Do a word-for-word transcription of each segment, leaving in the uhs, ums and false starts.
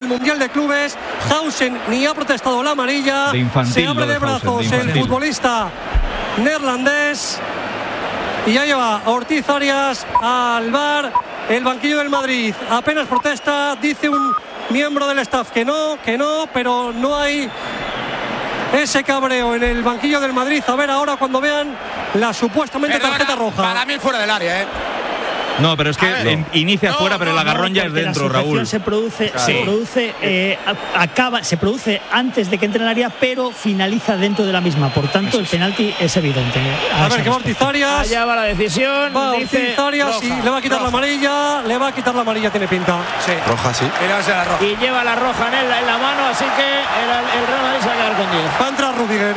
Mundial de Clubes. Hausen ni ha protestado la amarilla. De infantil, se abre de, de brazos Hausen, de el futbolista neerlandés. Y ya lleva Ortiz Arias al V A R. El banquillo del Madrid apenas protesta. Dice un miembro del staff que no, que no, pero no hay ese cabreo en el banquillo del Madrid. A ver ahora cuando vean la supuestamente Perdona, tarjeta roja. Para mí fuera del área, ¿eh? No, pero es que ver, no. inicia no, fuera, pero no, el agarrón no, ya es dentro, la Raúl. Se produce, claro. se produce, eh, acaba, se produce antes de que entre en el área, pero finaliza dentro de la misma. Por tanto, el penalti es evidente. A, a ver, que va Ortiz Arias. Allá va la decisión. Va Ortiz Arias y le va a quitar roja. la amarilla. Le va a quitar la amarilla, tiene pinta. Sí. Roja, sí. La roja. Y lleva la roja en, el, en la mano, así que el, el Real Madrid se va a quedar con diez. Va a entrar Rüdiger.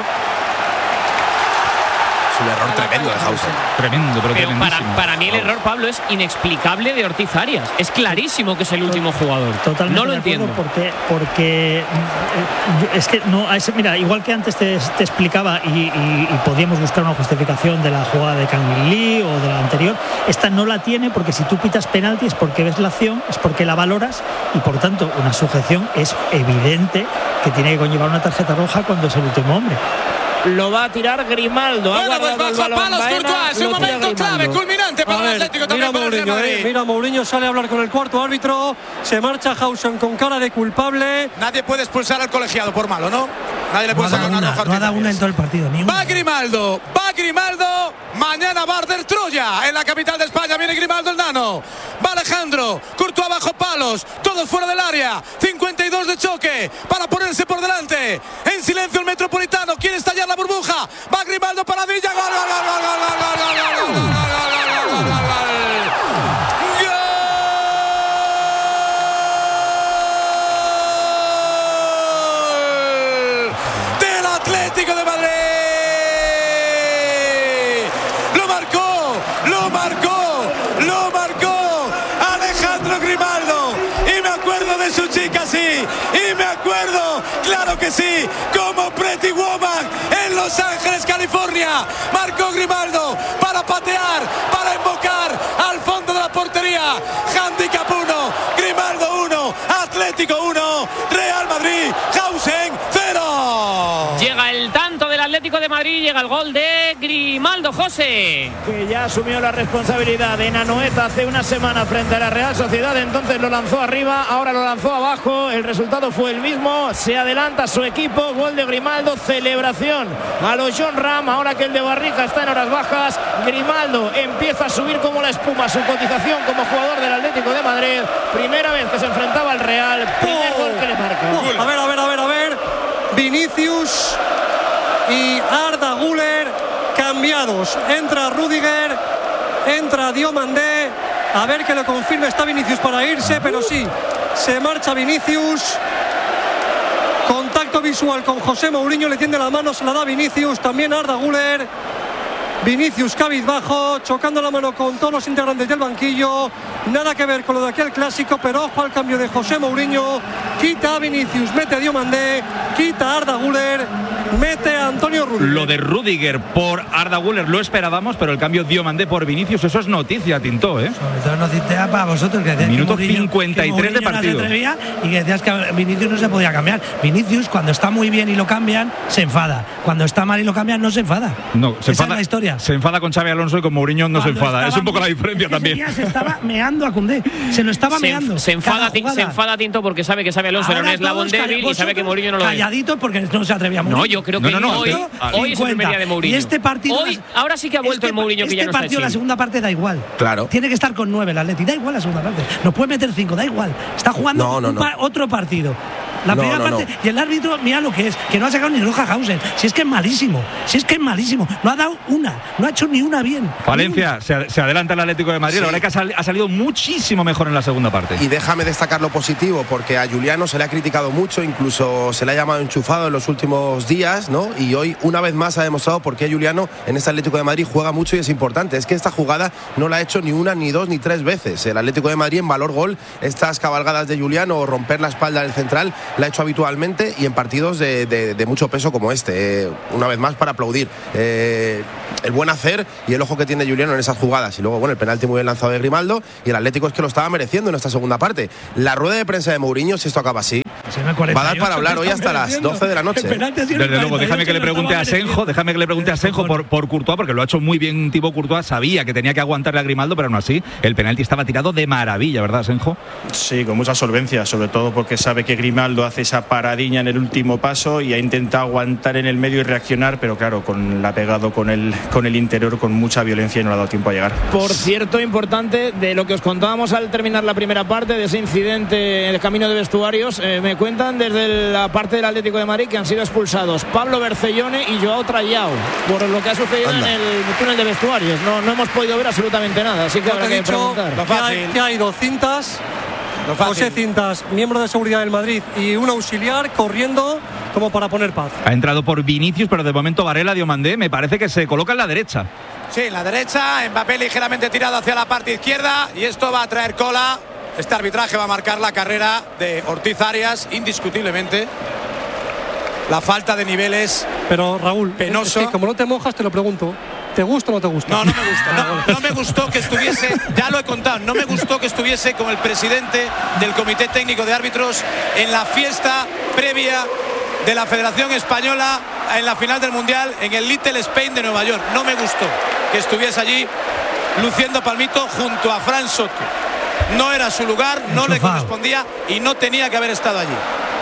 Es un error tremendo de Hausen. Tremendo, pero, pero para, para mí el error, Pablo, es inexplicable de Ortiz Arias. Es clarísimo que es el último jugador. Totalmente no lo entiendo. Porque, porque es que no, mira, igual que antes te, te explicaba y, y, y podíamos buscar una justificación de la jugada de Kang-min Lee o de la anterior, esta no la tiene porque si tú pitas penalti es porque ves la acción, es porque la valoras y por tanto una sujeción es evidente que tiene que conllevar una tarjeta roja cuando es el último hombre. Lo va a tirar Grimaldo. Bueno, pues bajo palos Courtois. Es un momento clave, culminante para el Atlético. Mira Mourinho, eh, mira Mourinho sale a hablar con el cuarto árbitro. Se marcha Hausen con cara de culpable. Nadie puede expulsar al colegiado por malo, ¿no? Nadie le puede no sacar una roja. No ha dado una en todo el partido. Ni va Grimaldo, va Grimaldo. Mañana va a arder Troya en la capital de España. Viene Grimaldo el nano. Va Alejandro. Courtois bajo palos. Todos fuera del área. cincuenta y dos de choque para ponerse por delante. En silencio el Metropolitano. Quiere estallar la burbuja. Va Grimaldo para Villa. Gol, gol, gol, gol, gol, gol, gol, gol, gol, gol, gol, gol, gol, gol. Del Atlético de Madrid. Lo marcó, lo marcó, lo marcó Alejandro Grimaldo. Y me acuerdo de su chica, sí. Y me acuerdo, claro que sí, como Pretty Woman en Los Ángeles, California. Marcó Grimaldo para patear, para invocar al fondo de la portería. Handicap uno, Grimaldo uno, Atlético uno, Real Madrid, Hausen cero. Llega el tanto del Atlético de Madrid, llega el gol de Grimaldo, José. Que ya asumió la responsabilidad de Anoeta hace una semana frente a la Real Sociedad, entonces lo lanzó arriba, ahora lo lanzó abajo, el resultado fue el mismo, se adelanta su equipo, gol de Grimaldo, celebración a los John Ram, ahora que el de Barrica está en horas bajas, Grimaldo empieza a subir como la espuma su cotización como jugador del Atlético de Madrid, primera vez que se enfrentaba al Real, primer oh, gol que le marca. Oh, a ver, a ver, a ver, a ver, Vinicius y Arda Güler cambiados, entra Rüdiger, entra Diomandé, a ver que lo confirme, está Vinicius para irse, pero sí, se marcha Vinicius. Contacto visual con José Mourinho, le tiende la mano, se la da Vinicius, también Arda Güler. Vinicius cabizbajo, chocando la mano con todos los integrantes del banquillo. Nada que ver con lo de aquel clásico, pero ojo al cambio de José Mourinho. Quita a Vinicius, mete a Diomandé, quita a Arda Güler, mete a Antonio Rüdiger. Lo de Rüdiger por Arda Güler lo esperábamos, pero el cambio Diomandé por Vinicius, eso es noticia, Tinto, ¿eh? Sobre todo noticia para vosotros, que decías Minuto que Mourinho, cincuenta y tres que de partido. No se atrevía y que decías que Vinicius no se podía cambiar. Vinicius, cuando está muy bien y lo cambian, se enfada. Cuando está mal y lo cambian, no se enfada. No, se Esa enfada. Es la historia. Se enfada con Xabi Alonso y con Mourinho no cuando se enfada. Es un poco la diferencia también. Día se estaba meando a Koundé. Se lo estaba se, meando. Se enfada, se enfada Tinto porque sabe que Xabi Alonso era un eslabón débil y sabe que Mourinho no lo es. Calladito porque no se atrevía a Mourinho. No, yo creo que no, no, no, hoy, no, hoy es el primer día de Mourinho. Y este partido. Hoy, ahora sí que ha vuelto este, el Mourinho que este ya no está. Este partido, la segunda parte da igual. Claro. Tiene que estar con nueve el Atleti. Da igual la segunda parte. Nos puede meter cinco, da igual. Está jugando no, no, un no. pa- otro partido. La no, primera no, parte. no. Y el árbitro, mira lo que es, que no ha sacado ni roja Hausen. Si es que es malísimo. Si es que es malísimo. No ha dado una. No ha hecho ni una bien. Valencia, se, se adelanta el Atlético de Madrid. Sí. La verdad que ha, sal, ha salido muchísimo mejor en la segunda parte. Y déjame destacar lo positivo, porque a Juliano se le ha criticado mucho, incluso se le ha llamado enchufado en los últimos días, ¿no? Y hoy, una vez más, ha demostrado por qué Juliano en este Atlético de Madrid juega mucho y es importante. Es que esta jugada no la ha hecho ni una, ni dos, ni tres veces. El Atlético de Madrid en valor gol, estas cabalgadas de Juliano o romper la espalda del central, la ha hecho habitualmente y en partidos de, de, de mucho peso como este. Eh, una vez más, para aplaudir eh, el buen hacer y el ojo que tiene Juliano en esas jugadas. Y luego, bueno, el penalti muy bien lanzado de Grimaldo y el Atlético es que lo estaba mereciendo en esta segunda parte. La rueda de prensa de Mourinho, si esto acaba así, Va a dar para hablar hoy hasta las doce de la noche. Desde luego, déjame que le pregunte a Senjo, déjame que le pregunte a Senjo por, por Courtois, porque lo ha hecho muy bien Thibaut Courtois, sabía que tenía que aguantarle a Grimaldo, pero aún así el penalti estaba tirado de maravilla, ¿verdad, Senjo? Sí, con mucha solvencia, sobre todo porque sabe que Grimaldo hace esa paradiña en el último paso y ha intentado aguantar en el medio y reaccionar, pero claro, con la ha pegado con el, con el interior con mucha violencia y no le ha dado tiempo a llegar. Por cierto, importante, de lo que os contábamos al terminar la primera parte de ese incidente en el camino de vestuarios, eh, me cuentan desde la parte del Atlético de Madrid que han sido expulsados Pablo Bercellone y Joao Trayao por lo que ha sucedido Anda. en el túnel de vestuarios. No, no hemos podido ver absolutamente nada, así que Yo habrá que dicho preguntar. Que hay, que hay dos cintas, José Cintas, miembro de seguridad del Madrid, y un auxiliar corriendo como para poner paz. Ha entrado por Vinicius, pero de momento Varela Diomandé me parece que se coloca en la derecha. Sí, en la derecha, Mbappé ligeramente tirado hacia la parte izquierda y esto va a traer cola. Este arbitraje va a marcar la carrera de Ortiz Arias, indiscutiblemente. La falta de niveles. Pero Raúl, penoso. Es que como no te mojas, te lo pregunto. ¿Te gusta o no te gusta? No, no me gusta. No, no me gustó que estuviese, ya lo he contado, no me gustó que estuviese con el presidente del Comité Técnico de Árbitros en la fiesta previa de la Federación Española en la final del Mundial en el Little Spain de Nueva York. No me gustó que estuviese allí luciendo palmito junto a Fran Soto. No era su lugar, no le correspondía y no tenía que haber estado allí.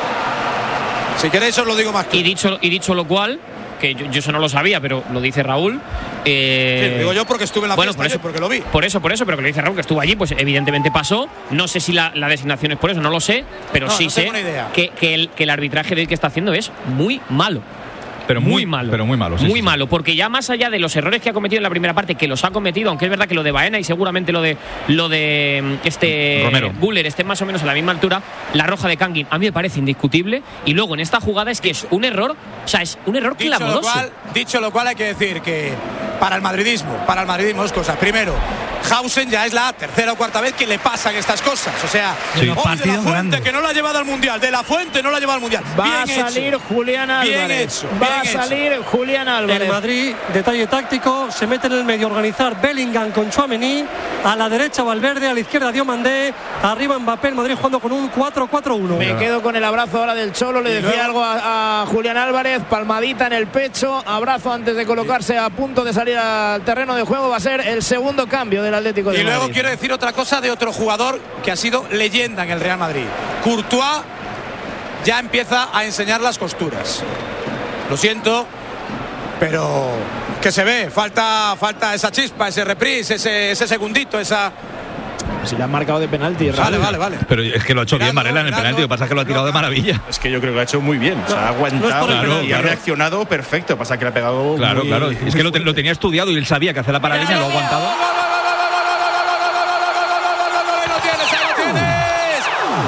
Si queréis os lo digo más claro. Y dicho, y dicho lo cual, que yo, yo eso no lo sabía, pero lo dice Raúl. Eh, sí, digo yo porque estuve en la bueno, fiesta, por eso, yo porque lo vi. Por eso, por eso, pero que lo dice Raúl, que estuvo allí, pues evidentemente pasó. No sé si la, la designación es por eso, no lo sé, pero no, sí no sé que, que, el, que el arbitraje de hoy que está haciendo es muy malo. Pero muy, muy malo. Pero muy malo. Sí, muy sí, malo, porque ya más allá de los errores que ha cometido en la primera parte, que los ha cometido, aunque es verdad que lo de Baena y seguramente lo de lo de este Romero. Guller esté más o menos a la misma altura, la roja de Kangin a mí me parece indiscutible. Y luego en esta jugada es que es un error, o sea, es un error dicho clamoroso. Lo cual, dicho lo cual, hay que decir que para el madridismo, para el madridismo dos cosas. Primero, Hausen ya es la tercera o cuarta vez que le pasan estas cosas. O sea, sí. hoy de la Fuente grande. que no la ha llevado al Mundial, de la Fuente no la ha llevado al Mundial. Va bien a salir hecho. Julián Álvarez. Bien hecho, Va bien a salir hecho. Julián Álvarez. El Madrid, detalle táctico, se mete en el medio a organizar Bellingham con Tchouaméni, a la derecha Valverde, a la izquierda Diomandé, arriba Mbappé, el Madrid jugando con un cuatro cuatro uno. Me quedo con el abrazo ahora del Cholo, le decía algo a, a Julián Álvarez, palmadita en el pecho, abrazo antes de colocarse a punto de salir al terreno de juego, va a ser el segundo cambio del Atlético de Y Madrid. luego quiero decir otra cosa de otro jugador que ha sido leyenda en el Real Madrid. Courtois ya empieza a enseñar las costuras. Lo siento, pero que se ve, falta, falta esa chispa, ese reprise, ese, ese segundito, esa... Si le han marcado de penalti. Vale, vale, vale. Pero es que lo ha hecho Mirando, bien Varela en el mirando. penalti, lo que pasa es que lo ha tirado de maravilla. Es que yo creo que lo ha hecho muy bien. O sea, ha aguantado no es por el y claro. ha reaccionado perfecto. Pasa que le ha pegado. Claro, muy, claro. Es que lo, te- lo tenía estudiado y él sabía que hacer la paradiña lo ha aguantado. ¡Lo tienes, ahí lo tienes!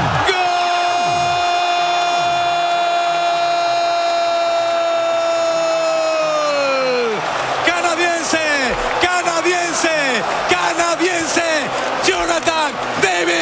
¡Gol! ¡Canadiense! ¡Canadiense! ¡Canadiense! ¡Jonathan David!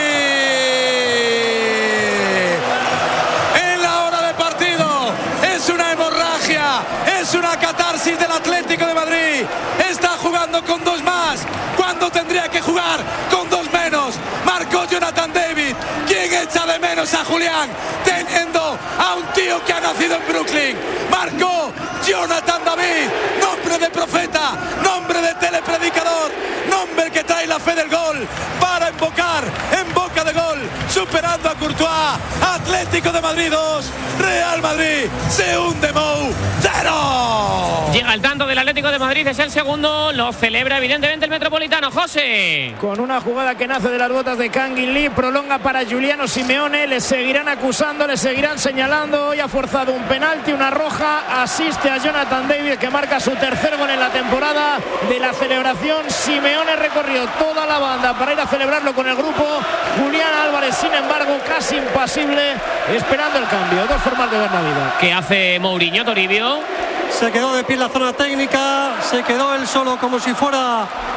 En la hora de partido es una hemorragia, es una catarsis del Atlético de Madrid. Está jugando con dos más cuando tendría que jugar con dos menos. Marcó Jonathan David, quien echa de menos a Julián, teniendo a un tío que ha nacido en Brooklyn. Marcó Jonathan David, nombre de profeta, nombre de telepredicador, nombre que trae la fe del gol para invocar en boca de gol, superando a Courtois. Atlético de Madrid dos, Real Madrid se hunde Mou cero. Llega el tanto del Atlético de Madrid, es el segundo, lo celebra evidentemente el Metropolitano. José. Con una jugada que nace de las botas de Kangin Lee, prolonga para Giuliano Simeone, le seguirán acusando, le seguirán señalando. Hoy ha forzado un penalti, una roja, asiste a Jonathan David, que marca su tercer gol en la temporada. De la celebración, Simeone recorrió toda la banda para ir a celebrarlo con el grupo. Julián Álvarez, sin embargo, casi impasible, esperando el cambio. Dos formas de ver la vida. ¿Qué hace Mourinho, Toribio? Se quedó de pie en la zona técnica, se quedó él solo como si fuera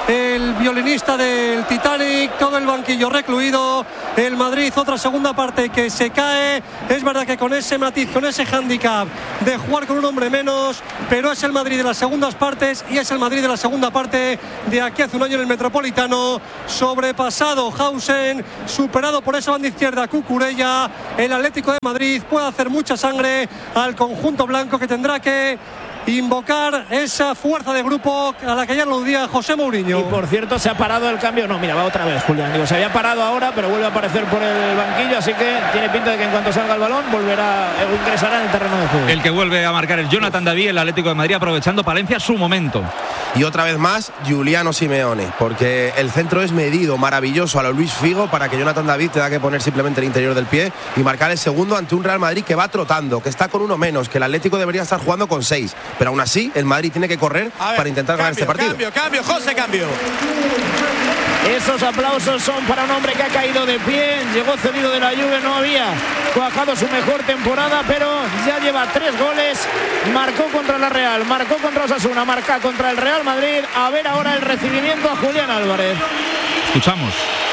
el violinista del Titanic, todo el banquillo recluido. El Madrid, otra segunda parte que se cae. Es verdad que con ese matiz, con ese hándicap de jugar con un hombre menos, pero es el Madrid de las segundas partes y es el Madrid de la segunda parte de aquí hace un año en el Metropolitano. Sobrepasado Hausen, superado por esa banda izquierda Cucurella. El Atlético de Madrid puede hacer mucha sangre al conjunto blanco, que tendrá que invocar esa fuerza de grupo a la que ya aludía José Mourinho. Y por cierto, se ha parado el cambio. No, mira, va otra vez Julián. Digo, se había parado ahora, pero vuelve a aparecer por el banquillo, así que tiene pinta de que en cuanto salga el balón volverá o ingresará en el terreno de juego. El que vuelve a marcar es Jonathan David, el Atlético de Madrid, aprovechando Palencia su momento. Y otra vez más, Giuliano Simeone, porque el centro es medido, maravilloso a lo Luis Figo, para que Jonathan David tenga que poner simplemente el interior del pie y marcar el segundo ante un Real Madrid que va trotando, que está con uno menos, que el Atlético debería estar jugando con seis, pero aún así el Madrid tiene que correr ver, para intentar cambio, ganar este partido. Cambio, cambio, José, cambio. Esos aplausos son para un hombre que ha caído de pie, llegó cedido de la Juve, no había cuajado su mejor temporada, pero ya lleva tres goles, marcó contra la Real, marcó contra Osasuna, marca contra el Real Madrid. A ver ahora el recibimiento a Julián Álvarez. Escuchamos.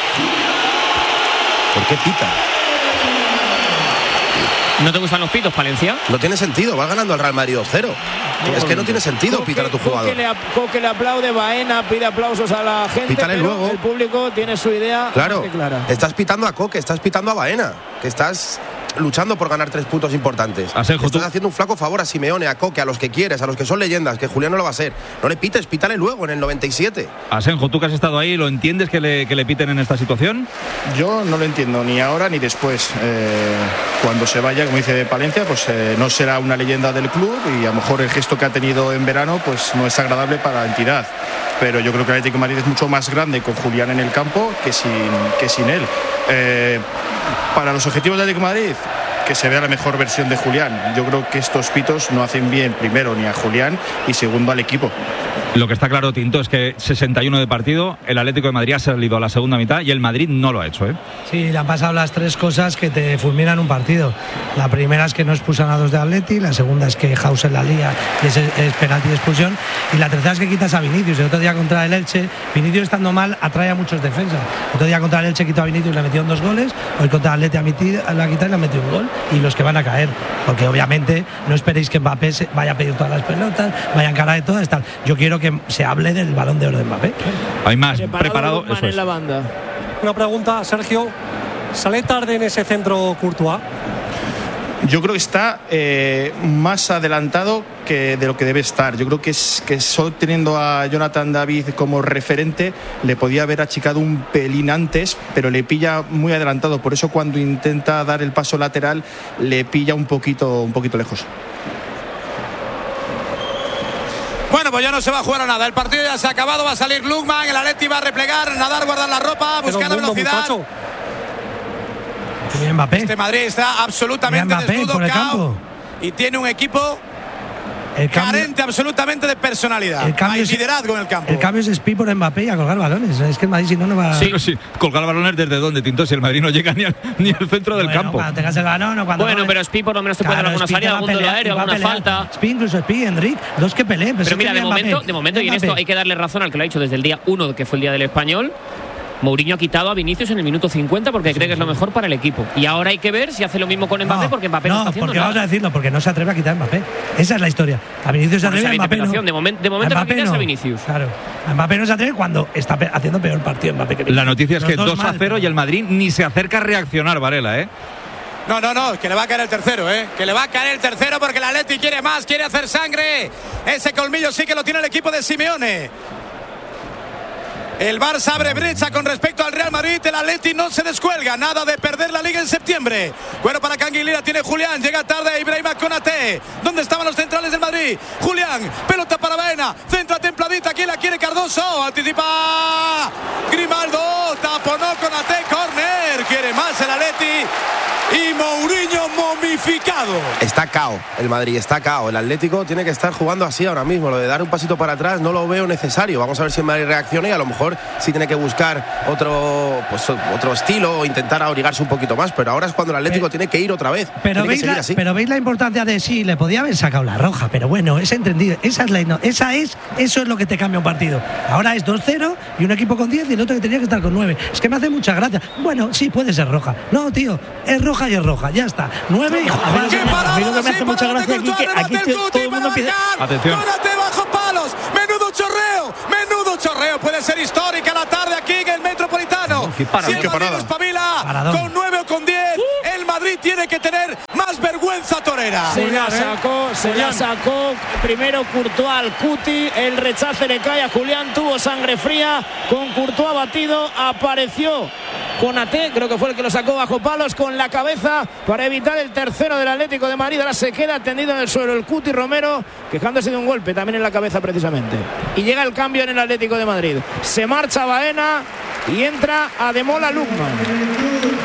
¿Por qué pita? ¿No te gustan los pitos, Palencia? No tiene sentido, vas ganando al Real Madrid dos cero. Es que no tiene sentido Coque, pitar a tu jugador. Coque le, Coque le aplaude, Baena pide aplausos a la gente. Pítale pero luego. El público tiene su idea. Claro, más que clara. estás pitando a Coque, estás pitando a Baena, que estás luchando por ganar tres puntos importantes. Asenjo, estás tú. haciendo un flaco favor a Simeone, a Coque, a los que quieres, a los que son leyendas, que Julián no lo va a ser. No le pites, pítale luego en el noventa y siete. Asenjo, tú que has estado ahí, ¿lo entiendes que le, que le piten en esta situación? Yo no lo entiendo ni ahora ni después. Eh, cuando se vaya, como dice Palencia, pues eh, no será una leyenda del club y a lo mejor el gesto que ha tenido en verano pues no es agradable para la entidad. Pero yo creo que el Atlético de Madrid es mucho más grande con Julián en el campo que sin, que sin él. Eh, para los objetivos del Atlético de Madrid, que se vea la mejor versión de Julián. Yo creo que estos pitos no hacen bien, primero, ni a Julián y segundo al equipo. Lo que está claro, Tinto, es que sesenta y uno de partido, el Atlético de Madrid ha salido a la segunda mitad y el Madrid no lo ha hecho, ¿eh? Sí, le han pasado las tres cosas que te fulminan un partido. La primera es que no expulsan a dos de Atleti, la segunda es que Hausen la lía y es, es penalti de expulsión, y la tercera es que quitas a Vinicius. El otro día contra el Elche, Vinicius estando mal atrae a muchos defensas. El otro día contra el Elche quitó a Vinicius y le metieron dos goles, hoy contra el Atleti la ha quitado y le ha metido un gol, y los que van a caer, porque obviamente no esperéis que Mbappé se vaya a pedir todas las pelotas, vaya a encarar de todas, tal. Yo quiero que se hable del Balón de Oro de Mbappé. Hay más Preparado preparado, Lukman eso es. en la banda. Una pregunta, Sergio. ¿Sale tarde en ese centro Courtois? Yo creo que está eh, más adelantado que de lo que debe estar. Yo creo que es que solo teniendo a Jonathan David como referente le podía haber achicado un pelín antes, pero le pilla muy adelantado. Por eso cuando intenta dar el paso lateral le pilla un poquito, un poquito lejos. Bueno, pues ya no se va a jugar a nada. El partido ya se ha acabado. Va a salir Lukman. El Atleti va a replegar, nadar, guardar la ropa, buscar la velocidad. Muchacho. Mira Mbappé. Este Madrid está absolutamente Mira Mbappé desnudo, por el cao, campo. y tiene un equipo El cambio, carente absolutamente de personalidad. el cambio Hay es- liderazgo en el campo. el cambio es Spi por Mbappé y a colgar balones. Es que el Madrid si no no va. Sí, sí. Colgar balones desde dónde, Tinto, si el Madrid no llega ni al, ni al centro del Bueno, campo. Cuando tengas el balón o cuando. Bueno, pero Spi por lo menos te puede dar alguna Spi te salida, va a algún duelo pelear, aéreo, va a alguna pelear. falta. Spi, incluso Spi, Enric, dos que peleen. Pero mira, de Mbappé. momento, de momento, y en esto Mbappé. hay que darle razón al que lo ha dicho desde el día uno, que fue el día del Español. Mourinho ha quitado a Vinicius en el minuto cincuenta porque cree que es lo mejor para el equipo. Y ahora hay que ver si hace lo mismo con Mbappé, No, porque Mbappé no, no está haciendo porque nada. vamos a decirlo, porque no se atreve a quitar a Mbappé. Esa es la historia. A Vinicius se Bueno, atreve, esa a es la Mbappé no. interpretación. De momen- de momento A la Mbappé quitas a no. Vinicius. Claro. A Mbappé no se atreve cuando está pe- haciendo peor partido Mbappé que Vinicius. La noticia es Los que dos dos a mal, cero pero- y el Madrid ni se acerca a reaccionar, Varela, ¿eh? No, no, no, que le va a caer el tercero, ¿eh? Que le va a caer el tercero porque el Atleti quiere más, quiere hacer sangre. Ese colmillo sí que lo tiene el equipo de Simeone. El Barça abre brecha con respecto al Real Madrid. El Atleti no se descuelga. Nada de perder la Liga en septiembre. Bueno, para Canguilira tiene Julián. Llega tarde Ibrahima Konaté. ¿Dónde estaban los centrales del Madrid? Julián, pelota para Baena. Centra templadita. ¿Quién la quiere? Cardoso. Anticipa Grimaldo. Taponó Konaté. Corner. Quiere más el Atleti. Y Mourinho momifica damnificado. Está cao, el Madrid está cao. El Atlético tiene que estar jugando así ahora mismo. Lo de dar un pasito para atrás no lo veo necesario. Vamos a ver si el Madrid reacciona y a lo mejor sí tiene que buscar otro, pues, otro estilo o intentar abrigarse un poquito más. Pero ahora es cuando el Atlético tiene que ir otra vez. Pero veis, la, pero veis la importancia de sí, le podía haber sacado la roja, pero bueno, es entendido. Esa es la, no, esa es, eso es lo que te cambia un partido. Ahora es dos cero y un equipo con diez y el otro que tenía que estar con nueve. Es que me hace mucha gracia. Bueno, sí, puede ser roja. No, tío, es roja y es roja. Ya está. nueve y a mí lo que me hace mucha gracia aquí que aquí todo el mundo empieza. Atención. Bajo palos. Menudo chorreo. Menudo chorreo. Puede ser histórica la tarde aquí en el Metropolitano. Qué parada, si el qué Madrid parada. espabila Paradón. con nueve o con diez, uh. el Madrid tiene que tener más vergüenza torera. Se la ¿eh? sacó, se la sacó primero Courtois al Cuti, el rechace le cae a Julián, tuvo sangre fría, con Courtois batido, apareció Konaté, creo que fue el que lo sacó bajo palos con la cabeza para evitar el tercero del Atlético de Madrid. Ahora se queda tendido en el suelo el Cuti Romero, quejándose de un golpe también en la cabeza precisamente. Y llega el cambio en el Atlético de Madrid. Se marcha Baena y entra Ademola Lookman.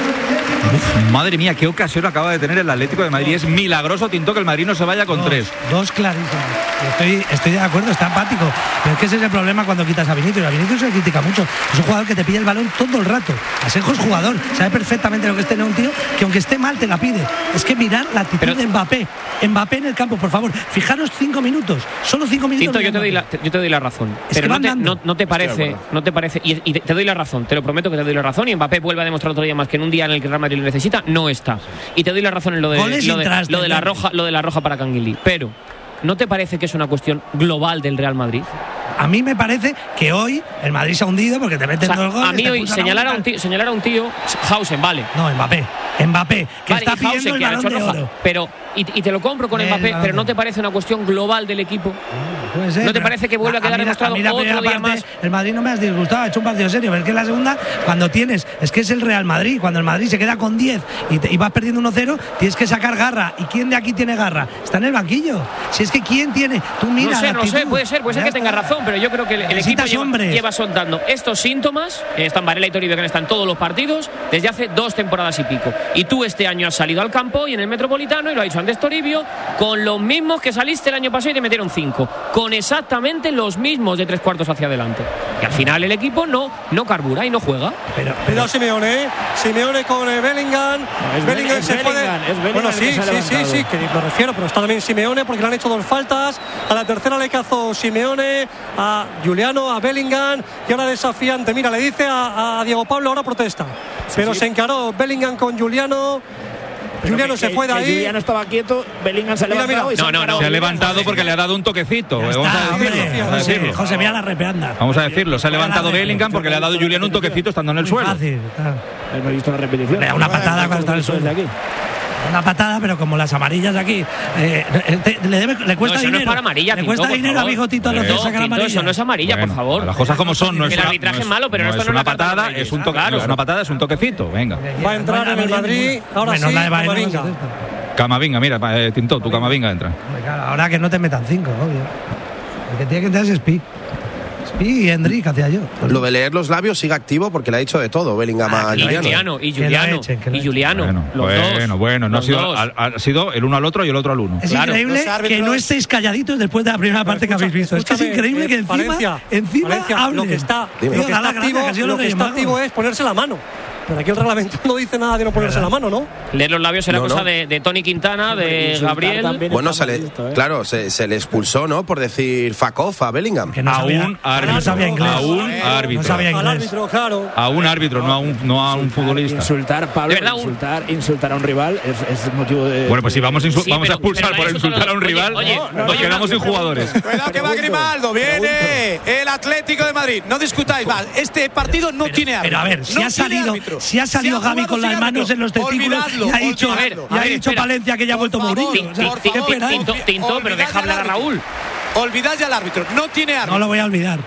Uf, madre mía, qué ocasión acaba de tener el Atlético de Madrid. Es milagroso, Tinto, que el Madrid no se vaya con dos, tres. Dos clarísimos. Estoy, estoy de acuerdo, está empático. Pero es que ese es el problema cuando quitas a Vinicius. A Vinicius se le critica mucho. Es un jugador que te pide el balón todo el rato. Asenjo es jugador, sabe perfectamente lo que es tener un tío que aunque esté mal te la pide. Es que mirar la actitud Pero, de Mbappé. Mbappé en el campo, por favor. Fijaros cinco minutos. Solo cinco minutos. Tinto, yo te, doy la, yo te doy la razón. Es pero que no, te, no, no te parece, no te parece y, y te doy la razón. Te lo prometo que te doy la razón. Y Mbappé vuelve a demostrar otro día más que en un día en el que el Real Madrid lo necesita, no está. Y te doy la razón en lo de, lo de, lo de la roja, lo de la roja para Canguilí. Pero ¿no te parece que es una cuestión global del Real Madrid? A mí me parece que hoy el Madrid se ha hundido porque te meten o sea, dos goles. A mí hoy señalar a, un tío, señalar a un tío, Hausen, vale. No, Mbappé. Mbappé, que vale, está pidiendo Hausen, el que balón de roja, oro. Pero, y, y te lo compro con el Mbappé, balón. pero ¿no te parece una cuestión global del equipo? Puede ser, ¿No te parece que vuelve a quedar mí, demostrado a mí la otro día parte, más? El Madrid no me has disgustado, ha hecho un partido serio, pero es que en la segunda, cuando tienes, es que es el Real Madrid, cuando el Madrid se queda con diez y, te, y vas perdiendo uno cero, tienes que sacar garra. ¿Y quién de aquí tiene garra? Está en el banquillo. Si es que quién tiene, tú mira. No sé, no sé, puede ser, puede ser que tenga razón, pero yo creo que el, el equipo lleva, lleva soltando estos síntomas. Están Varela y Toribio, que están en todos los partidos desde hace dos temporadas y pico. Y tú este año has salido al campo y en el Metropolitano, y lo ha dicho antes Toribio, con los mismos que saliste el año pasado y te metieron cinco, con exactamente los mismos de tres cuartos hacia adelante. Y al final el equipo no, no carbura y no juega. Pero, pero Simeone, ¿eh? Simeone con eh, Bellingham. No, es Bellingham es se Bellingham, puede. es Bellingham bueno, sí, que se sí, sí, sí, que lo refiero, pero está también Simeone porque le han hecho dos faltas. A la tercera le cazó Simeone, a Juliano, a Bellingham, y ahora desafiante. Mira, le dice a, a Diego Pablo, ahora protesta. Sí, pero sí. Se encaró Bellingham con Juliano. Pero Juliano que, se fue de ahí. Juliano estaba quieto, Bellingham se ha mira, levantado. Mira. Y no, no, no. Se ha levantado porque le ha dado un toquecito. Está, Vamos a decirlo. Hombre, Vamos a decirlo. José, José, mira la repeanda. Vamos a decirlo. Se ha levantado Bellingham porque le ha dado Juliano un toquecito estando en el suelo. Fácil. Hemos visto la repetición. Le da una patada cuando está en el suelo. Aquí. Una patada, pero como las amarillas aquí. Eh, te, le, debe, le cuesta no, eso dinero. No es para amarilla, le Tinto, cuesta dinero a Bigotito a los que sacan amarilla. Eso no es amarilla, bueno, por favor. Las cosas como son. No es el una, arbitraje no es malo, pero no esto es no una es una patada, es un toque, claro. es una patada, es un toquecito. Venga. Va a entrar en el Madrid. Ahora bueno, sí, la de Camavinga. Camavinga, mira, eh, Tinto, tu Camavinga entra. Claro, ahora que no te metan cinco, obvio. El que tiene que entrar es Spi. Spi y Hendrik, hacía yo. Lo de leer los labios sigue activo porque le ha dicho de todo Bellingham ah, a y Juliano. Juliano. Y Juliano. Echen, y Juliano. Bueno, los bueno, dos. bueno, no ha sido, dos. ha, ha sido el uno al otro y el otro al uno. Es claro. increíble que no estéis calladitos después de la primera parte escucha, que habéis visto. Es que es increíble eh, que encima, Valencia, encima Valencia, hablen. Lo que está, Dime. lo que está, activo, gracia, lo que está activo es ponerse la mano. Pero aquí el reglamento no dice nada de no ponerse la mano, ¿no? Leer los labios era no, cosa no. De, de Tony Quintana, de Gabriel. Bueno, se le, visto, ¿eh? Claro, se, se le expulsó, ¿no? Por decir fuck off a Bellingham. Que no a sabía, un árbitro. No sabía inglés. A un árbitro. No sabía inglés. Al árbitro, claro. A un árbitro, no a un, no a un futbolista. Insultar, Pablo, verdad, insultar, insultar a un rival es, es motivo de. Bueno, pues si vamos, insu- sí, vamos pero, a expulsar por insultar a un rival, oye, nos no, no, quedamos no, sin jugadores. Cuidado que va Grimaldo, viene el Atlético de Madrid. No discutáis más. Este partido no pero, tiene árbitro. Pero a ver, si no ha salido, si ha salido si ha Gavi con las manos en los testículos y ha dicho, y ha dicho Palencia que ya ha vuelto Mourinho. Tinto, pero deja hablar a Raúl. Olvidad ya al árbitro. No tiene árbitro. No lo voy a olvidar.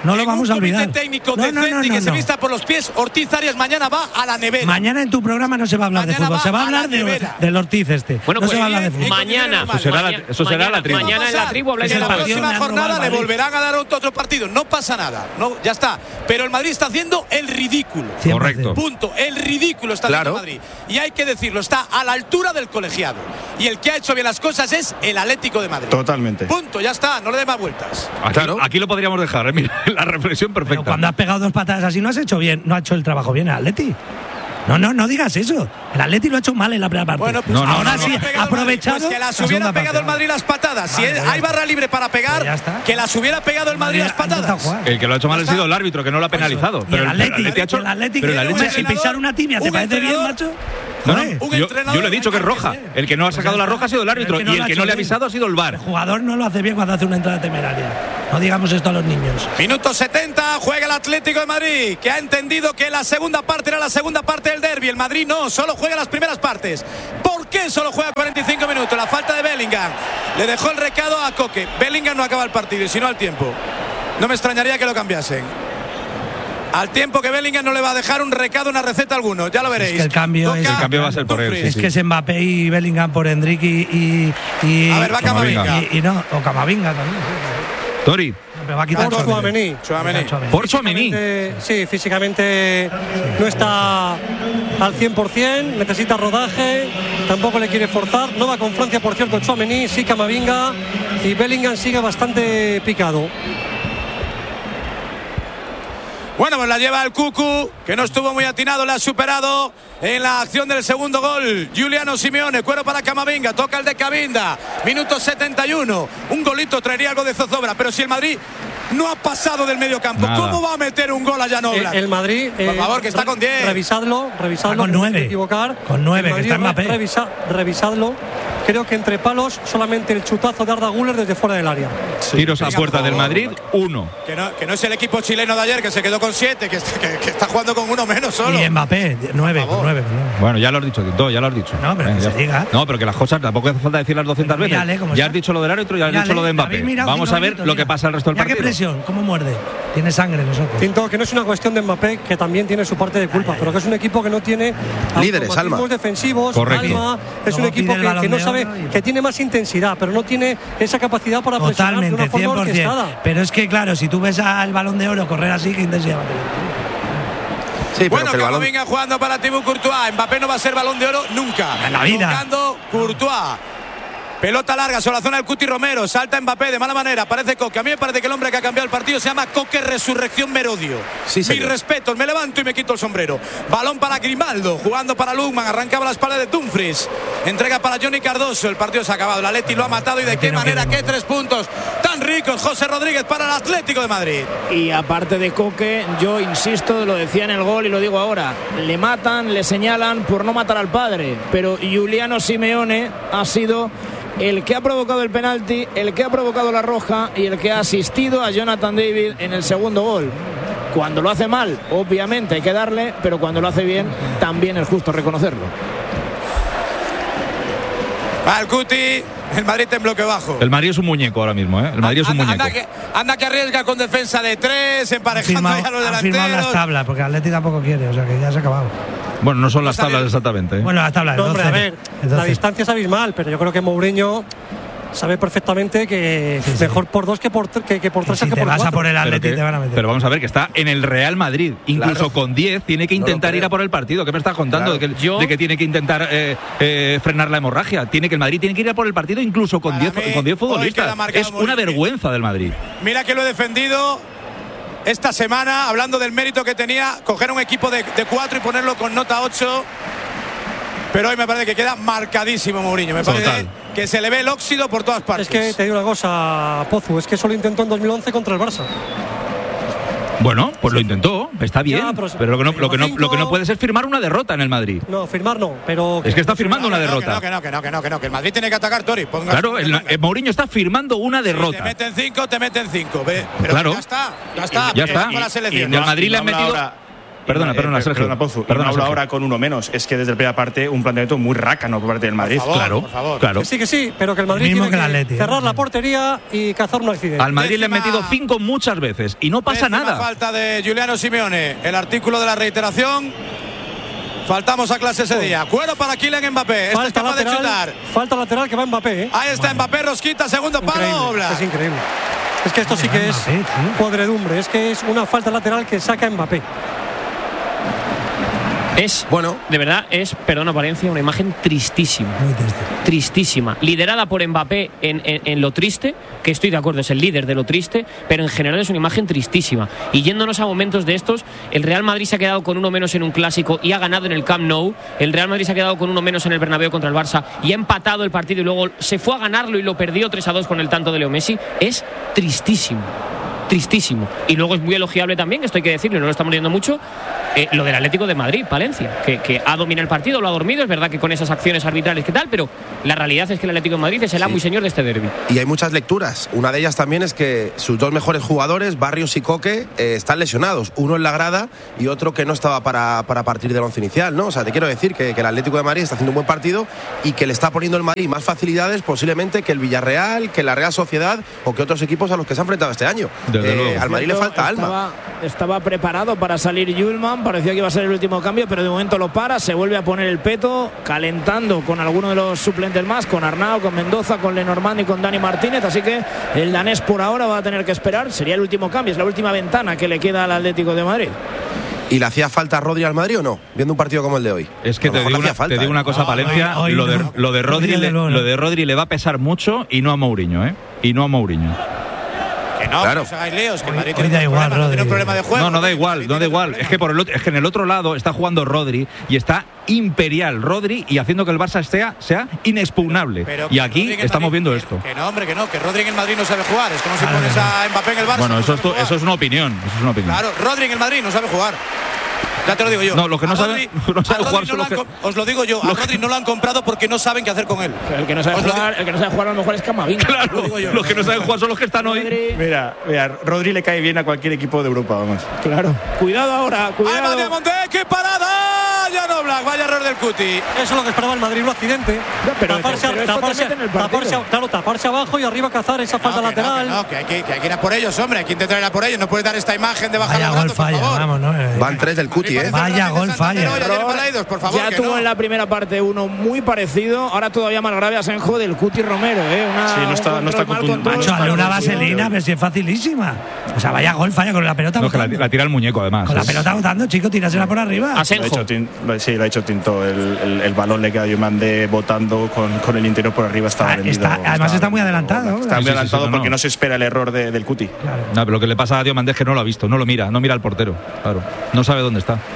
No lo vamos a olvidar. Un comité técnico no, decente no, no, no, y que no. se vista por los pies. Ortiz Arias mañana va a la nevera. Mañana en tu programa no se va a hablar Mañana de fútbol, va se va a a la hablar de, nevera. del Ortiz este. Bueno, no pues se va a hablar de fútbol. mañana. Eso será la, eso será la tribu. Mañana en la tribu habláis En de la la próxima Madrid. jornada le Madrid. volverán a dar otro, otro partido. No pasa nada. No, ya está. Pero el Madrid está haciendo el ridículo. cien por Correcto. ciento. Punto. El ridículo está Claro. haciendo Madrid. Y hay que decirlo, está a la altura del colegiado. Y el que ha hecho bien las cosas es el Atlético de Madrid. Totalmente. Punto, ya está. No le dé más vueltas. Aquí, Claro. aquí lo podríamos dejar, ¿eh? Mira, la reflexión Pero perfecta. cuando has pegado dos patadas así no has hecho bien, no ha hecho el trabajo bien el Atleti. No, no, no digas eso. El Atleti lo ha hecho mal en la primera parte. Bueno, pues No, no, ahora no, sí no, no. ha aprovechado. Pues que las la hubiera segunda pegado el parte. Madrid las patadas. Si Vale, él- ya hay está. barra libre para pegar, Pues ya está. que las hubiera pegado el Madrid las Ha intentado patadas. jugar. El que lo ha hecho mal ha Ya está. sido el árbitro, que no lo ha penalizado. Y Pero el Atleti, ha hecho. el Atleti pero el que- Atleti- si pisar una tibia, ¿te un parece bien, entrenador- macho? No, no, Joder. Un yo, entrenador- yo le he dicho que es roja. El que no ha sacado la roja ha sido el árbitro. Pero Y el que no le ha avisado ha sido el V A R. El jugador no lo hace bien cuando hace una entrada temeraria. No digamos esto a los niños. Minuto setenta, juega el Atlético de Madrid, que ha entendido que la segunda parte era la segunda parte del derbi. El Madrid no, solo juega las primeras partes. ¿Por qué solo juega cuarenta y cinco minutos? La falta de Bellingham. Le dejó el recado a Coque. Bellingham no acaba el partido, y si no al tiempo. No me extrañaría que lo cambiasen. Al tiempo que Bellingham no le va a dejar un recado, una receta alguno. Ya lo veréis. Es que el cambio es- El cambio va a ser por él, Dumfries. sí, Es que es Mbappé y Bellingham por Endrick y, y, y- A ver, va Camavinga. y, y no, o Camavinga también. sí. Tori, Me va a quitar Por Tchouaméni. Tchouaméni. Tchouaméni. por Tchouaméni. Físicamente, sí, físicamente no está al cien por ciento, necesita rodaje, tampoco le quiere forzar, no va con Francia, por cierto, Tchouaméni, sí Camavinga, y Bellingham sigue bastante picado. Bueno, pues la lleva el Cucu, que no estuvo muy atinado, le ha superado en la acción del segundo gol. Giuliano Simeone, cuero para Camavinga, toca el de Camavinga, minuto setenta y uno. Un golito traería algo de zozobra, pero si el Madrid no ha pasado del medio campo, Nada. ¿cómo va a meter un gol a Jan El, Oblak? el Madrid, eh, Por favor, que está con diez. Revisadlo, revisadlo. Está con que no nueve. se equivocar. Con nueve, El que está Madrid, Mbappé. revisa- revisadlo. Creo que entre palos solamente el chutazo de Arda Güler desde fuera del área. Tiros a Venga, puerta por del favor. Madrid, uno. Que no, que no es el equipo chileno de ayer, que se quedó con siete, que está, que, que está jugando con uno menos solo. Y Mbappé, nueve, Por con favor. nueve, con nueve. Bueno, ya lo has dicho, Tito, ya lo has dicho. No, pero que ya- se diga. No, pero que las cosas tampoco hace falta decirlas doscientas Pero veces. mírale cómo Ya está. has dicho lo del árbitro y ya has Mírale, dicho lo de Mbappé. habéis mirado Vamos cinco a ver minutos, lo que mira. pasa el resto del Mira qué partido. presión, cómo muerde. Tiene sangre en los ojos. Tinto, que no es una cuestión de Mbappé, que también tiene su parte de culpa, pero que es un equipo que no tiene Líderes, automatismos Alma. defensivos, Correcto. alma, es un Luego equipo pide el que, Balón que no de sabe, Oro y- que tiene más intensidad, pero no tiene esa capacidad para presionar de Totalmente, una forma cien por ciento. orquestada. Pero es que, claro, si tú ves al Balón de Oro correr así, ¿qué intensidad va a tener? Sí, pero Bueno, que el balón. Camavinga jugando para Thibaut Courtois. Mbappé no va a ser Balón de Oro nunca. En la vida. Tocando Courtois. Pelota larga sobre la zona del Cuti Romero. Salta Mbappé de mala manera. Parece Coque. A mí me parece que el hombre que ha cambiado el partido se llama Coque Resurrección Merodio. Sí, Mis señor. respetos. Me levanto y me quito el sombrero. Balón para Grimaldo. Jugando para Lugman. Arrancaba la espalda de Dumfries. Entrega para Johnny Cardoso. El partido se ha acabado. El Atleti lo ha matado. ¿Y de qué no manera? quiere, ¿Qué no. tres puntos tan ricos? José Rodríguez para el Atlético de Madrid. Y aparte de Coque, yo insisto, lo decía en el gol y lo digo ahora, le matan, le señalan por no matar al padre, pero Giuliano Simeone ha sido el que ha provocado el penalti, el que ha provocado la roja y el que ha asistido a Jonathan David en el segundo gol. Cuando lo hace mal, obviamente hay que darle, pero cuando lo hace bien, también es justo reconocerlo. Va el Cuti. El Madrid en bloque bajo. El Madrid es un muñeco ahora mismo, ¿eh? El Madrid es un anda, muñeco. anda que, anda que arriesga con defensa de tres, Han emparejando firmado, ya a los han firmado las delanteros. tablas, porque Atleti tampoco quiere, o sea que ya se ha acabado. Bueno, no son las Está tablas bien. exactamente. ¿eh? Bueno, las tablas, No, hombre, a doce, ver, doce. la distancia es abismal, pero yo creo que Mourinho sabe perfectamente que Sí, sí. mejor por dos que por, tre- que, que por Y tres si que te por vas a cuatro. por el Pero, Atleti que- te van a meter. pero vamos a ver que está en el Real Madrid, incluso Claro. con diez tiene que No lo intentar creo. ir a por el partido. ¿Qué me estás contando? Claro. De, que, Yo- de que tiene que intentar eh, eh, frenar la hemorragia. Tiene que el Madrid tiene que ir a por el partido incluso con Para diez mí, con diez hoy queda futbolistas. marcado Es una Mourinho. vergüenza del Madrid. Mira que lo he defendido esta semana, hablando del mérito que tenía, coger un equipo de, de cuatro y ponerlo con nota ocho. Pero hoy me parece que queda marcadísimo Mourinho. Me parece Total. que se le ve el óxido por todas partes. Es que te digo una cosa, Pozu, es que eso lo intentó en dos mil once contra el Barça. Bueno, pues lo intentó, está bien. Ya, pero pero- lo que, no, lo, que no, cinco- lo que no puedes es firmar una derrota en el Madrid. No, firmar no, pero... Es que está firmando una Que no, derrota. Que no, que no, que no, que no, que el Madrid tiene que atacar, Tori. Ponga- Claro, el, ponga. el Mourinho está firmando una Si te derrota. meten cinco, te meten cinco. Ve. Pero Claro. ya está, ya está. Ya pero está. con la Y- selección. y el Madrid le han habla metido- ahora- Perdona, eh, perdona, Sergio. Perdona, Pozu. Perdona, no hablo Sergio. ahora con uno menos. Es que desde la primera parte un planteamiento muy rácano por parte del Madrid. Por favor, claro, por favor. claro. Que sí, que sí, pero que el Madrid Mismo tiene que que, el Atleti, cerrar ¿eh? la portería y cazar un accidente. Al Madrid le han Décima- metido cinco muchas veces y no pasa Décima nada. falta de Giuliano Simeone. El artículo de la reiteración. Faltamos a clase ese día. Cuero para Kylian Mbappé. Este es Falta capaz de lateral, chutar. falta lateral que va Mbappé, ¿eh? Ahí está Mbappé, rosquita, segundo Increíble, palo. Oblak. es increíble. Es que esto sí que es Mbappé, tío. podredumbre, es que es una falta lateral que saca Mbappé. Es, Bueno. de verdad, es, perdona Valencia, una imagen tristísima. Muy triste. Tristísima. Liderada por Mbappé en, en, en lo triste, que estoy de acuerdo, es el líder de lo triste, pero en general es una imagen tristísima. Y yéndonos a momentos de estos, el Real Madrid se ha quedado con uno menos en un clásico y ha ganado en el Camp Nou. El Real Madrid se ha quedado con uno menos en el Bernabéu contra el Barça y ha empatado el partido y luego se fue a ganarlo y lo perdió tres a dos con el tanto de Leo Messi. Es tristísimo. Tristísimo. Y luego es muy elogiable también, esto hay que decirlo, no lo estamos viendo mucho, eh, lo del Atlético de Madrid, Palencia, que, que ha dominado el partido, lo ha dormido, es verdad que con esas acciones arbitrales que tal, pero la realidad es que el Atlético de Madrid es el amo y señor de este derbi. Y hay muchas lecturas. Una de ellas también es que sus dos mejores jugadores, Barrios y Coque, eh, están lesionados. Uno en la grada y otro que no estaba para, para partir del once inicial, ¿no? O sea, te quiero decir que, que el Atlético de Madrid está haciendo un buen partido y que le está poniendo el Madrid más facilidades posiblemente que el Villarreal, que la Real Sociedad o que otros equipos a los que se ha enfrentado este año. Desde luego. Al Madrid le falta estaba, alma. Estaba preparado para salir Yulman, parecía que iba a ser el último cambio, pero de momento lo para, se vuelve a poner el peto, calentando con alguno de los suplentes más, con Arnau, con Mendoza, con Lenormand y con Dani Martínez, así que el danés por ahora va a tener que esperar, sería el último cambio, es la última ventana que le queda al Atlético de Madrid. ¿Y le hacía falta a Rodri al Madrid o no? Viendo un partido como el de hoy. Es que A lo te mejor digo, le una, hacía falta, te digo ¿eh? una cosa, No, Palencia, hoy- hoy lo, de, no. lo, de Rodri Hoy le, de luego no. lo de Rodri le va a pesar mucho y no a Mourinho, ¿eh? Y no a Mourinho. Que no, Claro. que no os hagáis líos, que el Madrid Hoy tiene da un igual, problema, no tiene un Rodri. problema de juego. No, no da El igual, Madrid no da tiene un igual. problema. Es que por el otro, es que en el otro lado está jugando Rodri y está imperial Rodri y haciendo que el Barça sea, sea inexpugnable. Pero Y que aquí Rodri en el estamos Madrid- viendo que- esto. Que no, hombre, que no, que Rodri en el Madrid no sabe jugar. Es como si Claro, pones no. a Mbappé en el Barça. Bueno, no eso sabe es, tu- jugar. eso es una opinión. Eso es una opinión. Claro, Rodri en el Madrid no sabe jugar. Ya te lo digo yo. No, los que no A saben- Rodri- no saben a Rodri jugar son lo los han que- com- Os lo digo yo, a los que- Rodri no lo han comprado porque no saben qué hacer con él. El que no sabe Os lo jugar, el que no sabe jugar a lo mejor es Camavinga. Claro, digo yo. los que no saben jugar son los que están hoy. Rodri, Mira, mira, Rodri le cae bien a cualquier equipo de Europa, vamos. claro. Cuidado ahora, ¡Ahí va cuidado. Diamante! ¡Qué parada! Ya no Black, vaya error del Cuti. Eso es lo que esperaba el Madrid, un accidente. Ya, pero- taparse, pero esto te taparse- mete en el partido. taparse- claro, taparse abajo y arriba cazar esa falta No, que no, lateral. que no, que hay que, que hay que ir a por ellos, hombre. Hay que intentar ir a por ellos. No puedes dar esta imagen de bajar Vaya los gol brazos, por falla, favor. vamos, ¿no? Eh, Van tres del Cuti, ¿eh? Vaya gol falla. Ya tiene Error. Balaidos, por favor. Ya que tuvo no. en la primera parte uno muy parecido, ahora todavía más grave Asenjo del Cuti Romero, ¿eh? Una, Sí, no un está- no control, está mal contundente. control, Macho, hazle mal una control. vaselina, pero si es facilísima. O sea, vaya gol falla con la pelota No, que la, botando. la tira el muñeco, además. Con la Es- pelota botando, chico, tírasela por arriba. Lo ha Asenjo. hecho Tin- sí, lo ha hecho Tinto. El, el, el balón le queda a Diomande botando con, con el interior por arriba. Estaba Ah, vendido, está- además está muy vendido. adelantado. Está Sí, muy sí, sí, adelantado sí, no, porque no. no se espera el error de- del Cuti. Claro. No, pero lo que le pasa a Diomandé es que no lo ha visto, no lo mira, no mira al portero. Claro. No sabe dónde está.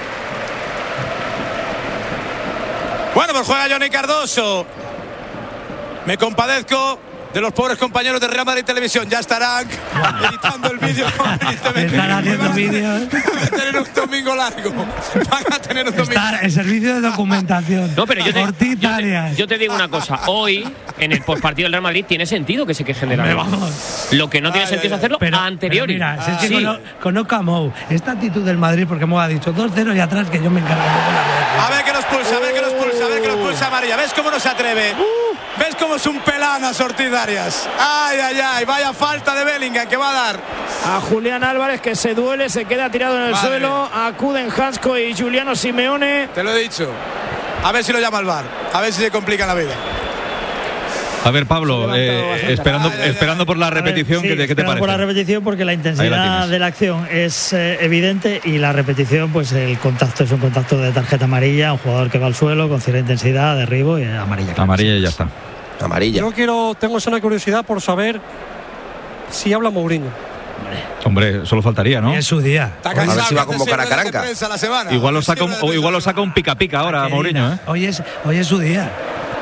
Bueno, pues juega Johnny Cardoso. Me compadezco de los pobres compañeros de Real Madrid Televisión. Ya estarán editando el vídeo convenientemente. Están haciendo Van a- vídeos. Van a tener un domingo largo. Van a tener un domingo. Está el servicio de documentación. No, pero yo te, Ortiz yo, te, Arias. yo te digo una cosa. Hoy, en el postpartido del Real Madrid, tiene sentido que se quejen de la Hombre, ley. vamos. Lo que no tiene Ay, sentido ay, es hacerlo Pero- a anteriori. pero mira, si es que Sí. cono- conozco a Mou. Esta actitud del Madrid, porque Mou ha dicho dos cero y atrás que yo me encargo de la A ver que nos pulsa, a ver que nos pulsa, a ver que nos pulsa amarilla. ¿Ves cómo no se atreve? ¿Ves cómo es un pelana Ortiz Arias? Ay, ay, ay, vaya falta de Bellingham que va a dar. A Julián Álvarez que se duele, se queda tirado en el Madre. suelo. Acuden Hansco y Giuliano Simeone. Te lo he dicho. A ver si lo llama el V A R. A ver si se complica la vida. A ver, Pablo, Se ha levantado eh, bastante. esperando, Ay, ay, ay. esperando por la A ver, repetición, sí, ¿qué, te- ¿qué te esperamos parece? por la repetición porque la Ahí la intensidad tienes. de la acción es eh, evidente y la repetición, pues el contacto es un contacto de tarjeta amarilla, un jugador que va al suelo con cierta intensidad, derribo y amarilla. claro. Amarilla y ya está. Amarilla. Yo quiero, tengo una curiosidad por saber si habla Mourinho. Hombre, solo faltaría, ¿no? Es su día. Está A ver cansado si va a que hace convocar a seis ruedas de Caranca. prensa la semana. Igual lo Hace saca un, seis o ruedas de igual lo prensa saca un pica pica ahora a Mourinho, ¿eh? Hoy es, hoy es su día.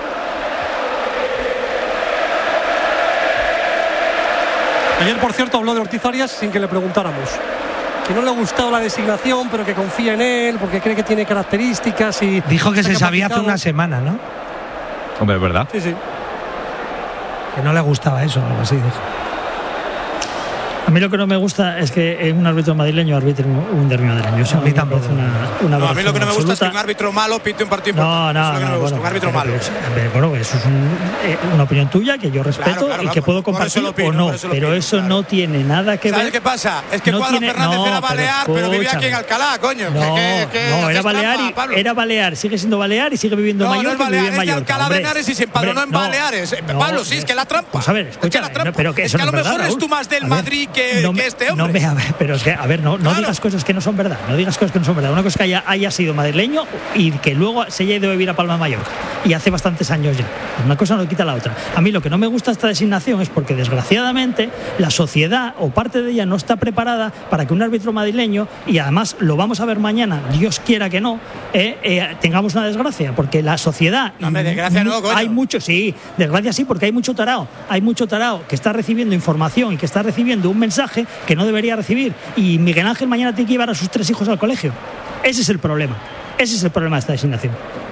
Ayer, por cierto, habló de Ortiz Arias sin que le preguntáramos. Que no le ha gustado la designación, pero que confía en él, porque cree que tiene características y. Dijo que está se sabía hace capacitado. una semana, ¿no? Hombre, es verdad. Sí, sí. Que no le gustaba eso, algo así. Dijo. A mí lo que no me gusta es que un árbitro madrileño arbitre un derbi madrileño. Eso a mí tampoco. Una, una no, a mí lo que no me gusta absoluta. es que un árbitro malo pite un partido No, importante. no, eso es lo que no, no me gusta, bueno, un árbitro malo. Es, bueno, eso es un, eh, una opinión tuya que yo respeto Claro, claro, y que claro, puedo por eso compartir lo opino, o no, por eso lo pero opino, eso claro. no tiene nada que ver. ¿Sabes qué pasa? Es que no Cuadro tiene, Fernández no, era balear, pero, pero vivía escúchame. aquí en Alcalá, coño. No, que, que, no, era haces balear, trampa, y, Pablo. era balear, sigue siendo balear y sigue viviendo en No, no Mallorca es y vive Baleares, en es de Mallorca. Alcalá de hombre. Henares y se empadronó en no, Baleares. Eh, no, Pablo, sí, es que la trampa. Pues a ver, escucha, es que la trampa. pero que es eso que a no lo es verdad, mejor eres Raúl. tú más del A ver, Madrid que, no me, que este no hombre. me, a ver, pero es que, a ver, no, no Claro. digas cosas que no son verdad, no digas cosas que no son verdad. Una cosa es que haya, haya sido madrileño y que luego se haya ido a vivir a Palma de Mallorca. Y hace bastantes años ya. Una cosa no quita la otra. A mí lo que no me gusta esta designación es porque, desgraciadamente, la sociedad o parte de ella no está preparada para que un árbitro madrileño, y además lo vamos a ver mañana, Dios quiera que no, eh, eh, tengamos una desgracia. Porque la sociedad. No, hombre, desgracia no, coño. Hay mucho, sí, desgracia sí, porque hay mucho tarao. Hay mucho tarao que está recibiendo información y que está recibiendo un mensaje que no debería recibir. Y Miguel Ángel mañana tiene que llevar a sus tres hijos al colegio. Ese es el problema. Ese es el problema de esta designación.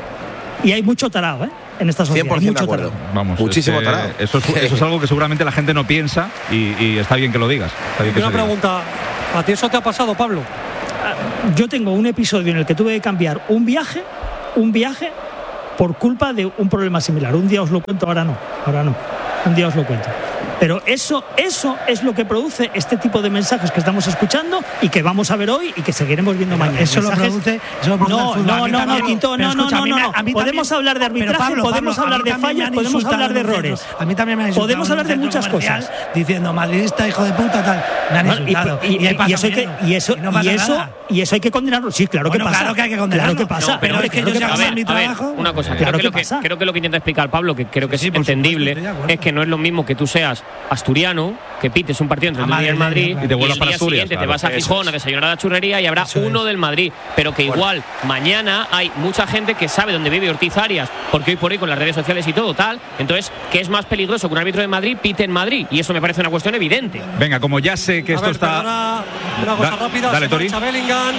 Y hay mucho tarao, ¿eh? En esta sociedad. cien por ciento hay mucho de acuerdo. tarao. Vamos, Muchísimo es que tarao. eso, es, eso es algo que seguramente la gente no piensa y, y está bien que lo digas. Está bien que Una se diga. pregunta, ¿a ti eso te ha pasado, Pablo? Yo tengo un episodio en el que tuve que cambiar un viaje, un viaje por culpa de un problema similar. Un día os lo cuento, ahora no, ahora no. Un día os lo cuento. Pero eso, eso es lo que produce este tipo de mensajes que estamos escuchando y que vamos a ver hoy y que seguiremos viendo mañana. Eso lo Mensajes- produce, eso lo produce No, el fútbol. A no, mí no, también- no, Quinto, pero no, no, escucha, a no, mí me- no. a mí Podemos también- hablar de pero arbitraje, Pablo, podemos Pablo, a hablar mí de también me fallas, han podemos insultado hablar de en un errores. centro. A mí también me han insultado Podemos en un hablar de centro muchas comercial cosas. diciendo madridista, hijo de puta, tal. Me han Bueno, y- insultado. y, y- ahí y pasa eso hay que, muriendo. y eso, no pasa y eso, nada. y eso hay que condenarlo. Sí, claro que Bueno, pasa. claro que hay que condenarlo. Claro que pasa. No, pero Hombre, es que claro yo ya pasa. A ver, mi a ver, trabajo. una cosa, Eh, creo, claro que que lo que, pasa. creo que lo que intenta explicar Pablo, que creo que Sí, es por supuesto, entendible, estoy de acuerdo. es que no es lo mismo que tú seas asturiano, que pites un partido entre el A Madrid y el Madrid, Madrid, claro. Y te vuelvas el para día Asturias, siguiente te claro. vas a Eso Gijón a desayunar a la churrería y habrá Eso uno es. del Madrid, pero que igual mañana hay mucha gente que sabe dónde vive Ortiz Arias, porque hoy por hoy con las redes sociales y todo tal, entonces, ¿qué es más peligroso que un árbitro de Madrid pite en Madrid? Y eso me parece una cuestión evidente. Venga, como ya sé que A esto ver, está. perdona, una cosa Da- rápida. dale, se Tori. marcha Bellingham.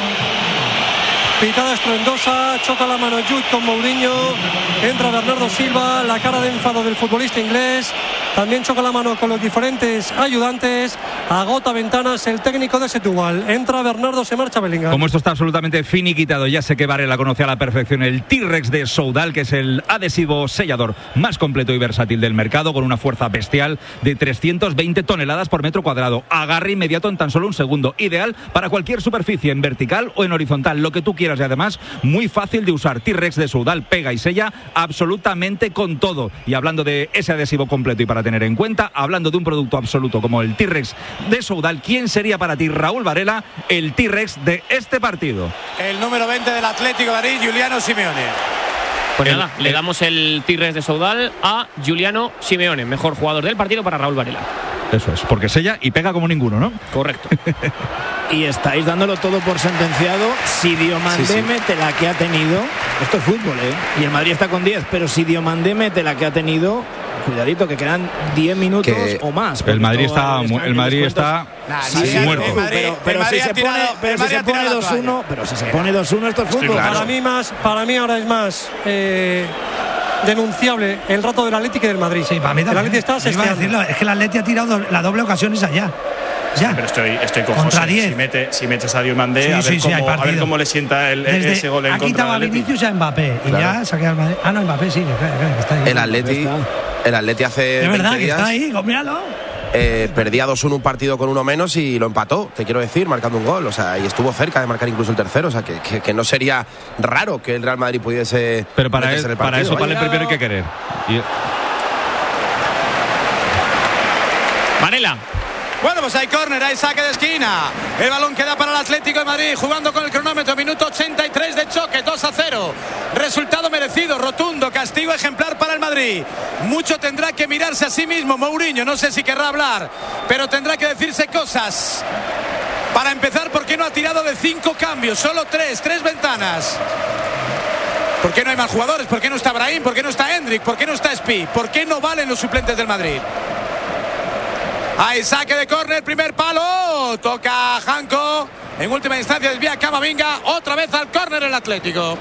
Pitada estruendosa, choca la mano Jude con Mourinho, entra Bernardo Silva, la cara de enfado del futbolista inglés, también choca la mano con los diferentes ayudantes, agota ventanas el técnico de Setúbal, entra Bernardo, se marcha Bellingham. Como esto está absolutamente finiquitado, ya sé que Varela conoce a la perfección el T-Rex de Soudal, que es el adhesivo sellador más completo y versátil del mercado, con una fuerza bestial de trescientas veinte toneladas por metro cuadrado. Agarre inmediato en tan solo un segundo. Ideal para cualquier superficie, en vertical o en horizontal, lo que tú quieras, y además muy fácil de usar. T-Rex de Soudal pega y sella absolutamente con todo. Y hablando de ese adhesivo completo y para tener en cuenta, hablando de un producto absoluto como el T-Rex de Soudal, ¿quién sería para ti, Raúl Varela, el T-Rex de este partido? El número veinte del Atlético de Madrid, Giuliano Simeone. Pues El- nada, le el- damos el Tigres de Soudal a Giuliano Simeone, mejor jugador del partido para Raúl Varela. Eso es, porque sella y pega como ninguno, ¿no? Correcto. Y estáis dándolo todo por sentenciado. Si Diomandé Sí, sí. mete la que ha tenido, esto es fútbol, ¿eh? Y el Madrid está con diez, pero si Diomandé mete la que ha tenido, cuidadito, que quedan diez minutos Que o más. El porque Madrid esto está, al mu- descanso el y Madrid descuentos- está Nah, Sí, el sí, Madrid- muerto. el Madrid- pero, pero el si Madrid se ha tirado- pone, el pero si Madrid se ha tirado pone la dos uno, toalla. pero si se pone dos uno, esto es fútbol. claro. Para mí más, para mí ahora es más eh, denunciable el rato del Atlético que del Madrid. Sí, para mí el también. Atlético está Yo iba a sesteando. decirlo, es que el Atleti ha tirado do- la doble ocasión esa ya. Ya. Pero estoy, estoy con Contra José. diez. Si, mete, si metes a Diomandé, Sí, a, ver sí, sí, cómo, hay a ver partido. cómo le sienta el, Desde- ese gol en ha contra quitado del a Atleti. Vinicius y a Mbappé. Y Claro. ya se ha quedado el Madrid. Ah, no, Mbappé sí, que, que- que está ahí. El Atleti, el Atleti hace Es verdad veinte que días está ahí, míralo. eh, perdía dos uno un partido con uno menos y lo empató, te quiero decir, marcando un gol. O sea, y estuvo cerca de marcar incluso el tercero. O sea, que, que, que no sería raro que el Real Madrid pudiese. Pero para, meterse él- en el para partido, eso, vaya. vale, primero hay que querer. Y- Varela. Bueno, pues hay córner, hay saque de esquina. El balón queda para el Atlético de Madrid, jugando con el cronómetro, minuto ochenta y tres de choque, dos a cero. Resultado merecido, rotundo, castigo ejemplar para el Madrid. Mucho tendrá que mirarse a sí mismo Mourinho, no sé si querrá hablar, pero tendrá que decirse cosas. Para empezar, ¿por qué no ha tirado de cinco cambios? Solo tres, tres ventanas. ¿Por qué no hay más jugadores? ¿Por qué no está Brahim? ¿Por qué no está Hendrik? ¿Por qué no está Spi? ¿Por qué no valen los suplentes del Madrid? Hay saque de córner, primer palo, toca Janko, en última instancia desvía Camavinga, otra vez al córner el Atlético.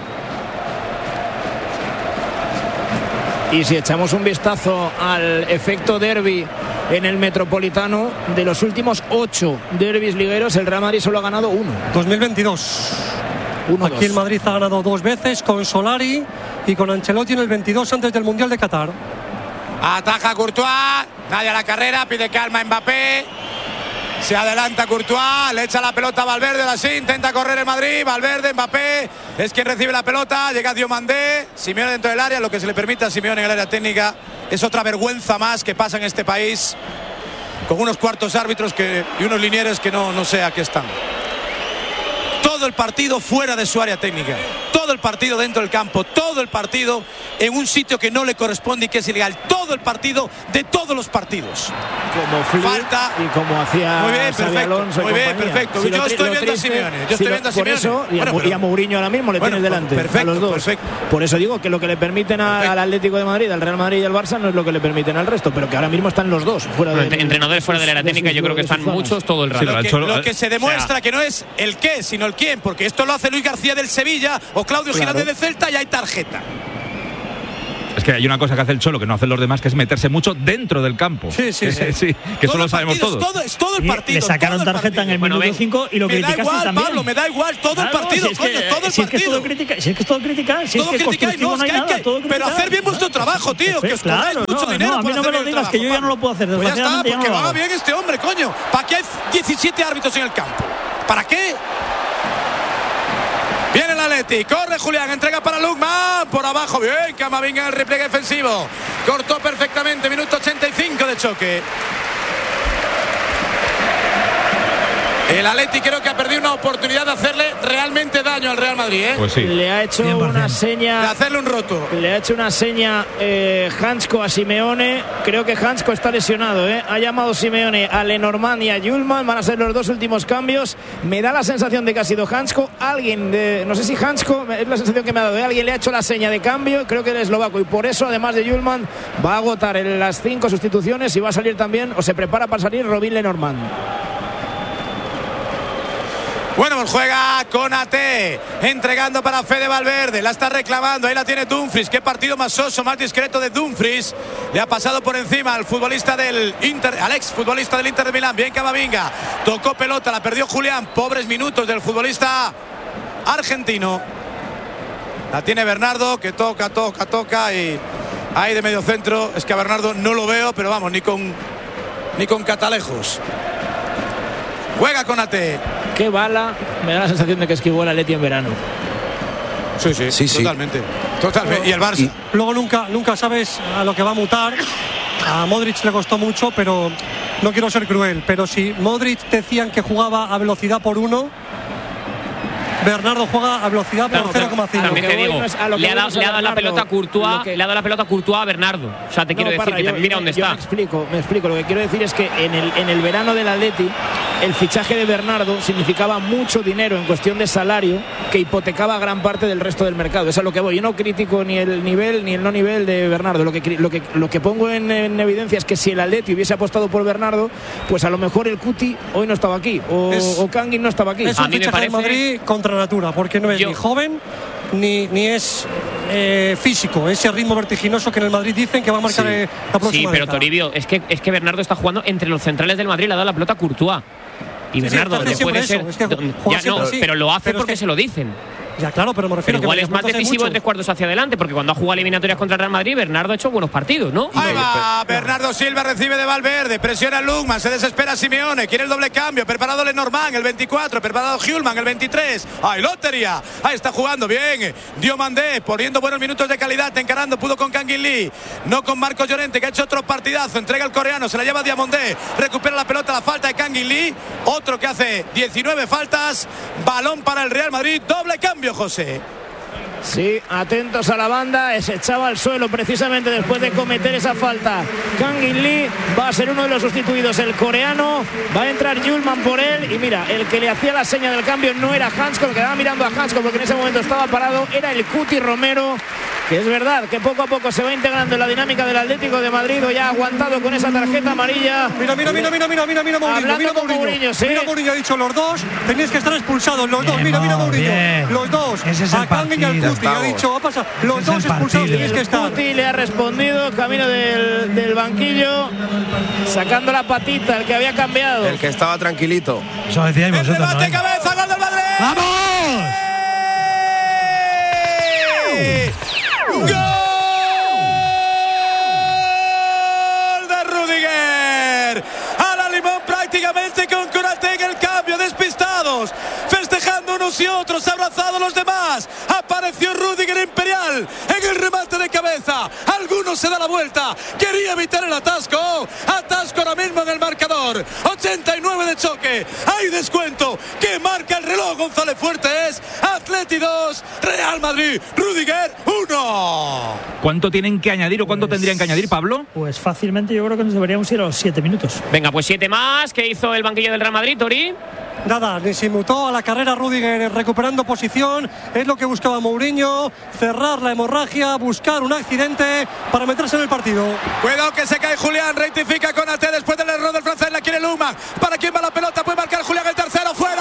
Y si echamos un vistazo al efecto derbi en el Metropolitano. De los últimos ocho derbis ligueros, el Real Madrid solo ha ganado uno. dos mil veintidós. Uno, Aquí el Madrid ha ganado dos veces con Solari y con Ancelotti en el veintidós antes del Mundial de Qatar. Ataja Courtois, nadie a la carrera, pide calma Mbappé. Se adelanta Courtois, le echa la pelota a Valverde, así intenta correr el Madrid. Valverde, Mbappé es quien recibe la pelota. Llega Diomandé, Simeone dentro del área. Lo que se le permite a Simeone en el área técnica es otra vergüenza más que pasa en este país, con unos cuartos árbitros que, y unos linieres que no, no sé a qué están. Todo el partido fuera de su área técnica, todo el partido dentro del campo, todo el partido en un sitio que no le corresponde y que es ilegal, todo el partido de todos los partidos. Como Flick falta y como hacía muy bien, Xabi perfecto, Alonso y muy bien, compañía. perfecto. Si yo lo, estoy lo viendo triste, a Simeone, yo si estoy lo, viendo a por Simeone. eso, y, bueno, a, pero, y a Mourinho ahora mismo le bueno, tienes delante, perfecto, a los dos. Perfecto. Por eso digo que lo que le permiten a, al Atlético de Madrid, al Real Madrid y al Barça no es lo que le permiten al resto, pero que ahora mismo están los dos fuera de, Entre, entrenadores fuera de la área técnica, yo creo que están muchos todo el rato. Sí, lo, que, lo que se demuestra, o sea, que no es el qué, sino el quién, porque esto lo hace Luis García del Sevilla o Claudio claro. Giraldez del Celta y hay tarjeta. Es que hay una cosa que hace el Cholo que no hacen los demás, que es meterse mucho dentro del campo. Sí, sí, sí. sí que eso lo sabemos partidos, todos. Todo, es todo el partido. Le sacaron todo el tarjeta en el bueno, minuto cinco y lo me criticaste da igual, también. Pablo, me da igual, todo claro, el partido, si es coño, que, todo el si es que partido. todo criticar, si es que es todo criticar, si todo es que criticáis, no, constructivo es no hay que hay nada, que, todo pero criticar. hacer bien vuestro trabajo, tío, que os claro, cobráis mucho no, dinero no, a mí por no hacer me lo bien el digas, que yo trabajo, ya no lo puedo hacer, pues ya está, desgraciadamente ya no porque lo va hago. bien este hombre, coño. ¿Para qué hay diecisiete árbitros en el campo? ¿Para qué? Viene el Atleti, corre Julián, entrega para Lukman, por abajo, bien, Camavinga en el repliegue defensivo, cortó perfectamente, minuto ochenta y cinco de choque. El Atleti creo que ha perdido una oportunidad de hacerle realmente daño al Real Madrid, ¿eh? Pues sí. Le ha hecho cien por cien. una seña. De hacerle un roto. Le ha hecho una seña eh, Hansko a Simeone. Creo que Hansko está lesionado, ¿eh? Ha llamado Simeone a Lenormand y a Yulman. Van a ser los dos últimos cambios. Me da la sensación de que ha sido Hansko. Alguien de. No sé si Hansko, es la sensación que me ha dado. ¿eh? Alguien le ha hecho la seña de cambio. Creo que el eslovaco. Y por eso, además de Yulman, va a agotar en las cinco sustituciones y va a salir también, o se prepara para salir, Robin Lenormand. Bueno, pues juega Konaté, entregando para Fede Valverde, la está reclamando, ahí la tiene Dumfries. Qué partido más soso, más discreto de Dumfries. Le ha pasado por encima al futbolista del Inter, al ex futbolista del Inter de Milán. Bien Camavinga, tocó pelota, la perdió Julián. Pobres minutos del futbolista argentino. La tiene Bernardo, que toca, toca, toca y ahí de medio centro. Es que a Bernardo no lo veo, pero vamos, ni con ni con catalejos. Juega Konaté. Qué bala, me da la sensación de que esquivó el Atleti en verano. Sí, sí, Sí, sí. totalmente. Totalmente. Y el Barça. Y- Luego nunca, nunca sabes a lo que va a mutar. A Modric le costó mucho, pero no quiero ser cruel. Pero si Modric decían que jugaba a velocidad por uno, Bernardo juega a velocidad por cero coma cinco. También te digo, le ha dado, le ha dado la pelota a Courtois, que... le ha dado la pelota a Courtois a Bernardo. O sea, te quiero No, decir Parra, que yo, también mira yo, dónde yo está. Me explico, me explico. Lo que quiero decir es que en el, en el verano del Atleti, el fichaje de Bernardo significaba mucho dinero en cuestión de salario que hipotecaba gran parte del resto del mercado. Eso es a lo que voy. Yo no critico ni el nivel ni el no nivel de Bernardo. Lo que, lo que, lo que pongo en, en evidencia es que si el Atleti hubiese apostado por Bernardo, pues a lo mejor el Cuti hoy no estaba aquí o, Es- o Kangin no estaba aquí. Es A un mí me fichaje de parece- Madrid contra natura, porque no es Yo- ni joven ni, ni es eh, físico, ese ritmo vertiginoso que en el Madrid dicen que va a marcar Sí. eh, la próxima Sí, pero década. Toribio, es que, es que Bernardo está jugando entre los centrales del Madrid, le ha dado la pelota a Courtois. Y Sí, sí, Bernardo hace no siempre puede ser. eso, es que don- juega ya siempre no, así. pero lo hace Pero es porque que- se lo dicen. Ya, claro, pero me refiero Pero igual que es más hace decisivo mucho. en tres cuartos hacia adelante, porque cuando ha jugado eliminatorias contra el Real Madrid, Bernardo ha hecho buenos partidos, ¿no? Ahí va, Bernardo Silva recibe de Valverde, presiona Lukman, se desespera Simeone, quiere el doble cambio, preparado Lenormand, el veinticuatro, preparado Hjulman, el veintitrés, ahí Lotería, ahí está jugando bien, Diomandé, poniendo buenos minutos de calidad, encarando, pudo con Kangin Lee, no con Marcos Llorente, que ha hecho otro partidazo, entrega el coreano, se la lleva Diomandé, recupera la pelota, la falta de Kangin Lee, otro que hace diecinueve faltas, balón para el Real Madrid, doble cambio, José. Sí, atentos a la banda, se echaba al suelo precisamente después de cometer esa falta. Kangin Lee va a ser uno de los sustituidos, el coreano, va a entrar Yulman por él y mira, el que le hacía la seña del cambio no era Hansko, el que quedaba mirando a Hansko porque en ese momento estaba parado, era el Cuti Romero, que es verdad que poco a poco se va integrando en la dinámica del Atlético de Madrid, o ya ha aguantado con esa tarjeta amarilla. Mira, mira, mira, mira, mira, mira, mira Mourinho, Hablando mira con Mourinho, Mourinho, sí. mira Mourinho, ha dicho los dos, tenéis que estar expulsados, los dos, Bien, mira, mira Mau, Mourinho, bien. los dos, Ese es a el Kangin y al partido. Cuti, ha estamos. dicho, va a pasar, los Ese es dos el expulsados, partido. tenéis que estar. Cuti le ha respondido, camino del, del banquillo. sacando la patita, el que había cambiado. El que estaba tranquilito. Eso decíais vosotros, ¿no? ¡Remate cabeza, gol del Madrid! ¡Vamos! ¡Gol de Rüdiger! A la limón prácticamente con Konaté en el cambio, despistados, festejando unos y otros, abrazados los demás. Apareció Rüdiger imperial en el remate de cabeza. Algunos se da la vuelta, quería evitar el atasco. Atasco ahora mismo en el marcador. ochenta y nueve de choque. Hay descuento que marca el reloj. González Fuertes. Atleti dos, Real Madrid. Rüdiger uno. ¿Cuánto tienen que añadir o cuánto pues, tendrían que añadir, Pablo? Pues fácilmente yo creo que nos deberíamos ir a los siete minutos. Venga, pues siete más. ¿Qué hizo el banquillo del Real Madrid, Tori? Nada, ni se mutó a la carrera Rüdiger recuperando posición. Es lo que buscaba Mourinho, cerrar la hemorragia, buscar un accidente para meterse en el partido. Cuidado que se cae Julián, rectifica Konaté después del error del francés, la quiere Luma. ¿Para quién va la pelota? Puede marcar Julián el tercero, fuera.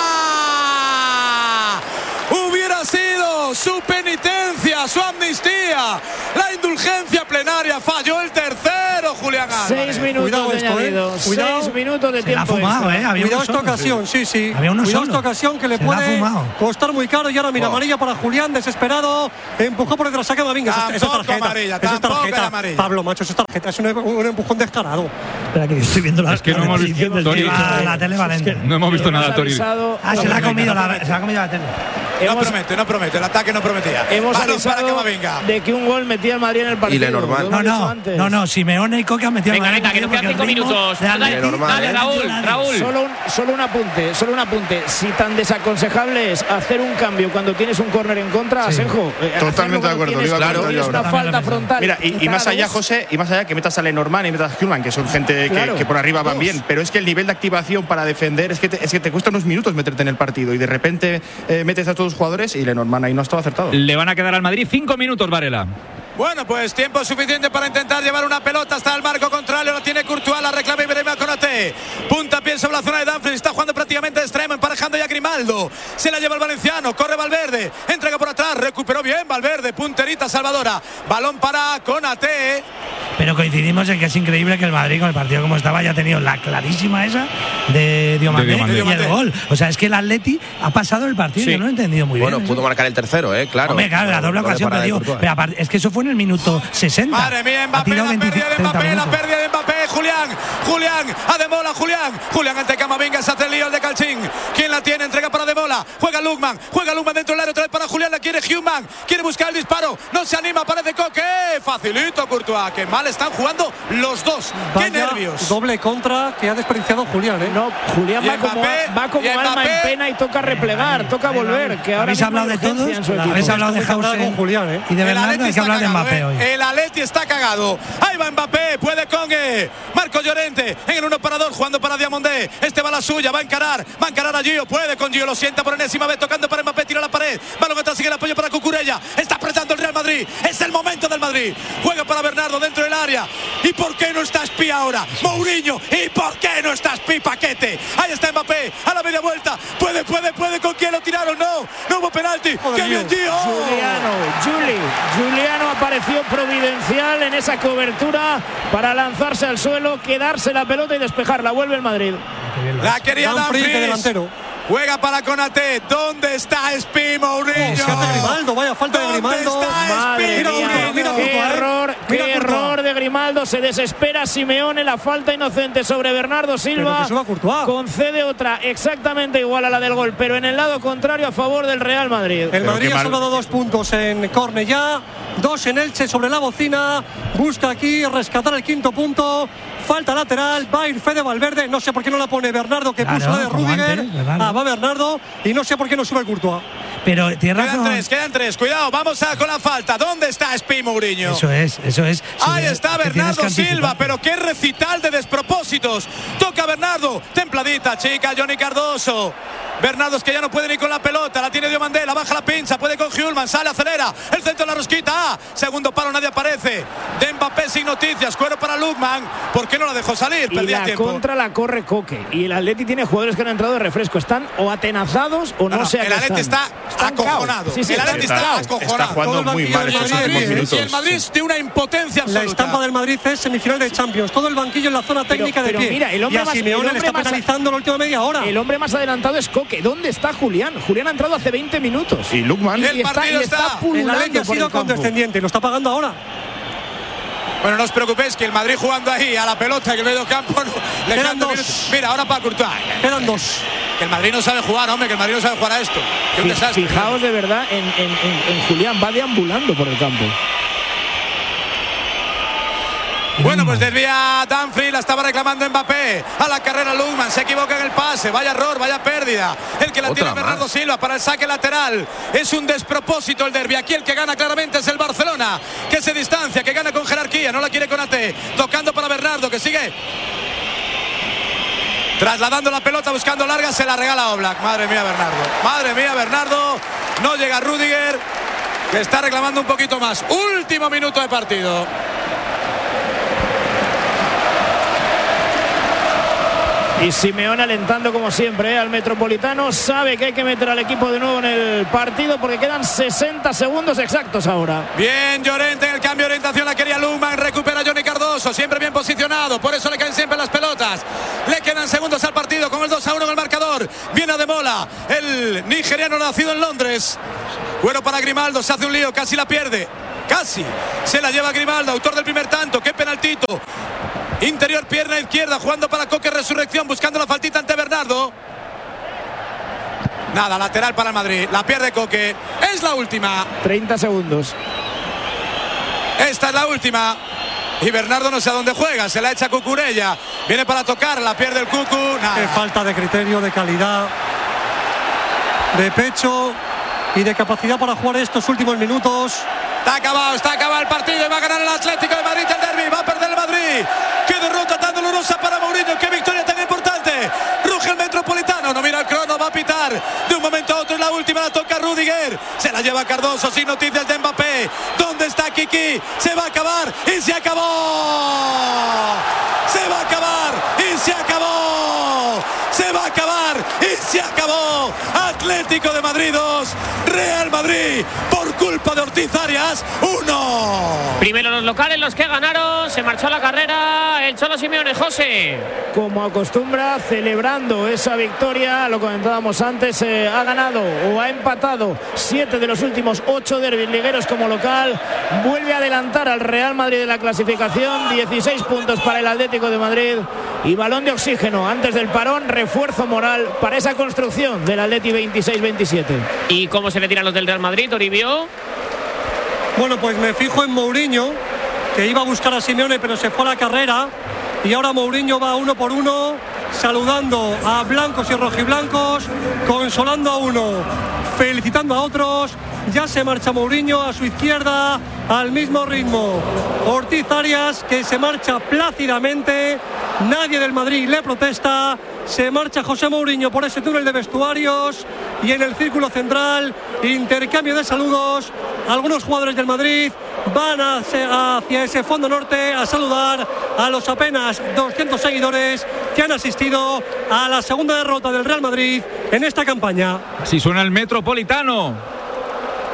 Hubiera sido su penitencia, su amnistía, la indulgencia plenaria. Falló el tercero, Julián Álvarez. Seis minutos Cuidado de esto, añadido. Eh. Cuidado. Seis minutos de tiempo. Se la ha fumado, ¿eh? Había Cuidado esta solo, ocasión, sí, sí. Había uno Cuidado solo. esta ocasión que le Se puede costar muy caro. Y ahora mira, oh. amarilla para Julián, desesperado. Empujó por detrás a Camavinga. Esa, esa tarjeta. Amarilla, esa es tarjeta. Amarilla. Pablo, macho, esa es tarjeta. Es un, un empujón descarado. Espera, que estoy viendo la. Es que no hemos visto la, la tele valente. No hemos visto nada, Tori. Ah, se la ha comido la, se la ha comido la tele. No hemos, promete, no promete, el ataque no prometía. Hemos avisado de que un gol metía el Madrid en el partido. Y le normal. No, no, no, no, Simeone y Coque han metido venga, el Madrid. Venga, que nos quedan cinco minutos. Dale, normal, dale, ¿eh? Raúl, Raúl. Solo un, solo un apunte, solo un apunte. Si tan desaconsejable es hacer un cambio cuando tienes un córner en contra, sí. Asenjo. Eh, Totalmente de acuerdo. Tienes, claro, tienes una falta frontal. Mira, y, y más allá, José, y más allá que metas a Lenormand y metas a Hjulman, que son gente claro, que, que por arriba van dos. bien, pero es que el nivel de activación para defender es que te, es que te cuesta unos minutos meterte en el partido y de repente eh, metes a todos los jugadores y Lenormand ahí no ha estado acertado. Le van a quedar al Madrid cinco minutos, Varela. Bueno, pues tiempo suficiente para intentar llevar una pelota hasta el marco contrario. La tiene Courtois, la reclama Ibrahima Konaté. Punta pie sobre la zona de Dumfries. Está jugando prácticamente de extremo, emparejando ya a Grimaldo. Se la lleva el valenciano, corre Valverde. Entrega por atrás, recuperó bien Valverde. Punterita salvadora. Balón para Konaté. Pero coincidimos en que es increíble que el Madrid, con el partido como estaba, haya tenido la clarísima esa de Diomandé y el gol. O sea, es que el Atleti ha pasado el partido. Sí. Yo no he entendido muy bueno, bien. Bueno, pudo marcar el tercero, ¿eh? Claro. Hombre, claro, la doble ocasión, pero, digo, pero aparte, es que eso fue en el minuto sesenta. Madre mía, Mbappé, la pérdida de Mbappé, la pérdida de Mbappé. Julián, Julián, a Demola, Julián. Julián ante Camavinga, se hace el lío el de Calcín. ¿Quién la tiene? Entrega para Demola. Juega Lukman, juega Lukman dentro del área, otra vez para Julián. La quiere Hjulman, quiere buscar el disparo. No se anima, parece Coque. Facilito Courtois. Qué mal están jugando los dos. Vaya, qué nervios. Doble contra que ha desperdiciado Julián, ¿eh? No, Julián va como, va como alma en pena y toca replegar, toca volver. Que ahora habéis hablado de todos, habéis hablado de Hausen Julián, ¿eh? Y de Bernardo hay que hablar de Mbappé hoy. El Atleti está cagado. Ahí va Mbappé, puede con eh, Marco Llorente en el uno para dos, jugando para Diamondé. Este va la suya, va a encarar, va a encarar a Gio, puede con Gio, lo sienta por enésima vez, tocando para Mbappé, tira la pared, balón atrás, sigue el apoyo para Cucurella. Está apretando el Real Madrid, es el momento del Madrid. Juega para Bernardo dentro del área. ¿Y por qué no está Espí ahora? Mourinho, ¿y por qué no está Espí? Paquete. Ahí está Mbappé, a la media vuelta. Puede, puede, puede, ¿con quién lo tiraron? No, no hubo penalti. ¡Qué bien, Gio! Juliano, Juli, Juliano apareció providencial en esa cobertura para lanzarse al suelo, quedarse la pelota y despejarla. Vuelve el Madrid. La quería Dumfries. delantero. Juega para Konaté. ¿Dónde está Espí, Mourinho? Oh, Grimaldo, vaya falta de Grimaldo. Madre mira, mía, mira, mira, qué mira, error, mira, qué error de Grimaldo. Se desespera Simeone, la falta inocente sobre Bernardo Silva. Concede otra exactamente igual a la del gol, pero en el lado contrario a favor del Real Madrid. El Madrid ha salvado dos puntos en Cornellá, dos en Elche sobre la bocina. Busca aquí rescatar el quinto punto. Falta lateral, va a ir Fede Valverde. No sé por qué no la pone Bernardo, que claro, puso la de Rüdiger. Ah, va Bernardo y no sé por qué no sube el Courtois. Pero tierra quedan tres, quedan tres. Cuidado, vamos a con la falta. ¿Dónde está Espí, Mourinho? Eso es, eso es. Ahí está Bernardo Silva, pero qué recital de despropósitos. Toca Bernardo, templadita, chica, Johnny Cardoso. Bernardo es que ya no puede ni con la pelota, la tiene Diomandé, la baja la pinza, puede con Hjulman, sale, acelera, el centro de la rosquita, ah, segundo palo, nadie aparece. De Mbappé sin noticias, cuero para Lukman, ¿por qué no la dejó salir? Y Perdía la tiempo. Contra la corre Coque, y el Atleti tiene jugadores que han entrado de refresco, están o atenazados o no, no, no sé a el Atleti está acojonado. Sí, sí, el Atleti está, está acojonado. Está jugando muy mal estos últimos minutos. Y el Madrid sí. de una impotencia absoluta. La estampa del Madrid es semifinal de Champions. Todo el banquillo en la zona técnica pero, pero de pie. Mira, el hombre y a más, Simeone le está más, penalizando la última media hora. El hombre más adelantado es Coque. ¿Dónde está Julián? Julián ha entrado hace veinte minutos. Y Lukman. Y, y está, y está pululando. El Atleti ha sido condescendiente. Lo está pagando ahora. Bueno, no os preocupéis que el Madrid jugando ahí a la pelota en el medio campo no, le quedan dos. Minutos. Mira, ahora para Courtois. Quedan dos. Que el Madrid no sabe jugar, hombre, que el Madrid no sabe jugar a esto. Que un desastre. Fijaos de verdad en, en, en, en Julián, va deambulando por el campo. Bueno, pues desvía Dumfries, la estaba reclamando Mbappé. A la carrera Lukman, se equivoca en el pase. Vaya error, vaya pérdida. El que la Otra tiene Bernardo más. Silva para el saque lateral. Es un despropósito el derbi. Aquí el que gana claramente es el Barcelona, que se distancia, que gana con jerarquía. No la quiere Konaté. Tocando para Bernardo, que sigue trasladando la pelota, buscando larga. Se la regala Oblak. Madre mía, Bernardo. Madre mía, Bernardo. No llega Rüdiger, que está reclamando un poquito más. Último minuto de partido. Y Simeone alentando como siempre ¿eh? al Metropolitano. Sabe que hay que meter al equipo de nuevo en el partido porque quedan sesenta segundos exactos ahora. Bien, Llorente en el cambio de orientación, la quería Lukman, recupera Johnny Cardoso, siempre bien posicionado, por eso le caen siempre las pelotas. Le quedan segundos al partido con el dos a uno en el marcador. Viene Ademola, el nigeriano nacido en Londres. Bueno para Grimaldo, se hace un lío, casi la pierde. Casi se la lleva Grimaldo, autor del primer tanto. Qué penaltito. Interior, pierna izquierda, jugando para Coque, Resurrección, buscando la faltita ante Bernardo. Nada, lateral para el Madrid. La pierde Coque. Es la última. treinta segundos. Esta es la última. Y Bernardo no sé a dónde juega. Se la echa Cucurella. Viene para tocar, la pierde el Cucu. Nada. Qué falta de criterio, de calidad, de pecho y de capacidad para jugar estos últimos minutos. Está acabado, está acabado el partido y va a ganar el Atlético de Madrid el derbi. Va a perder el Madrid. Qué derrota tan dolorosa para Mourinho. Qué victoria tan importante. Ruge el Metropolitano. No mira el crono, va a pitar. De un momento a otro, en la última la toca Rüdiger. Se la lleva Cardoso sin noticias de Mbappé. ¿Dónde está Kiki? Se va a acabar y se acabó. Se va a acabar y se acabó. Se va a acabar y se acabó. Atlético de Madrid dos, Real Madrid por culpa de Ortiz Arias uno. Primero los locales, los que ganaron. Se marchó a la carrera el Cholo Simeone. José, como acostumbra, celebrando esa victoria, lo comentábamos antes, eh, ha ganado o ha empatado siete de los últimos ocho derbis ligueros como local. Vuelve a adelantar al Real Madrid de la clasificación. dieciséis puntos para el Atlético de Madrid y balón de oxígeno antes del parón. Refuerzo moral para esa construcción del Atleti veintiséis veintisiete. ¿Y cómo se le tiran los del Real Madrid, Toribio? Bueno, pues me fijo en Mourinho, que iba a buscar a Simeone pero se fue a la carrera. Y ahora Mourinho va uno por uno, saludando a blancos y rojiblancos, consolando a uno, felicitando a otros. Ya se marcha Mourinho a su izquierda al mismo ritmo. Ortiz Arias, que se marcha plácidamente. Nadie del Madrid le protesta. Se marcha José Mourinho por ese túnel de vestuarios. Y en el círculo central, intercambio de saludos. Algunos jugadores del Madrid van hacia, hacia ese fondo norte a saludar a los apenas doscientos seguidores que han asistido a la segunda derrota del Real Madrid en esta campaña. Así suena el Metropolitano.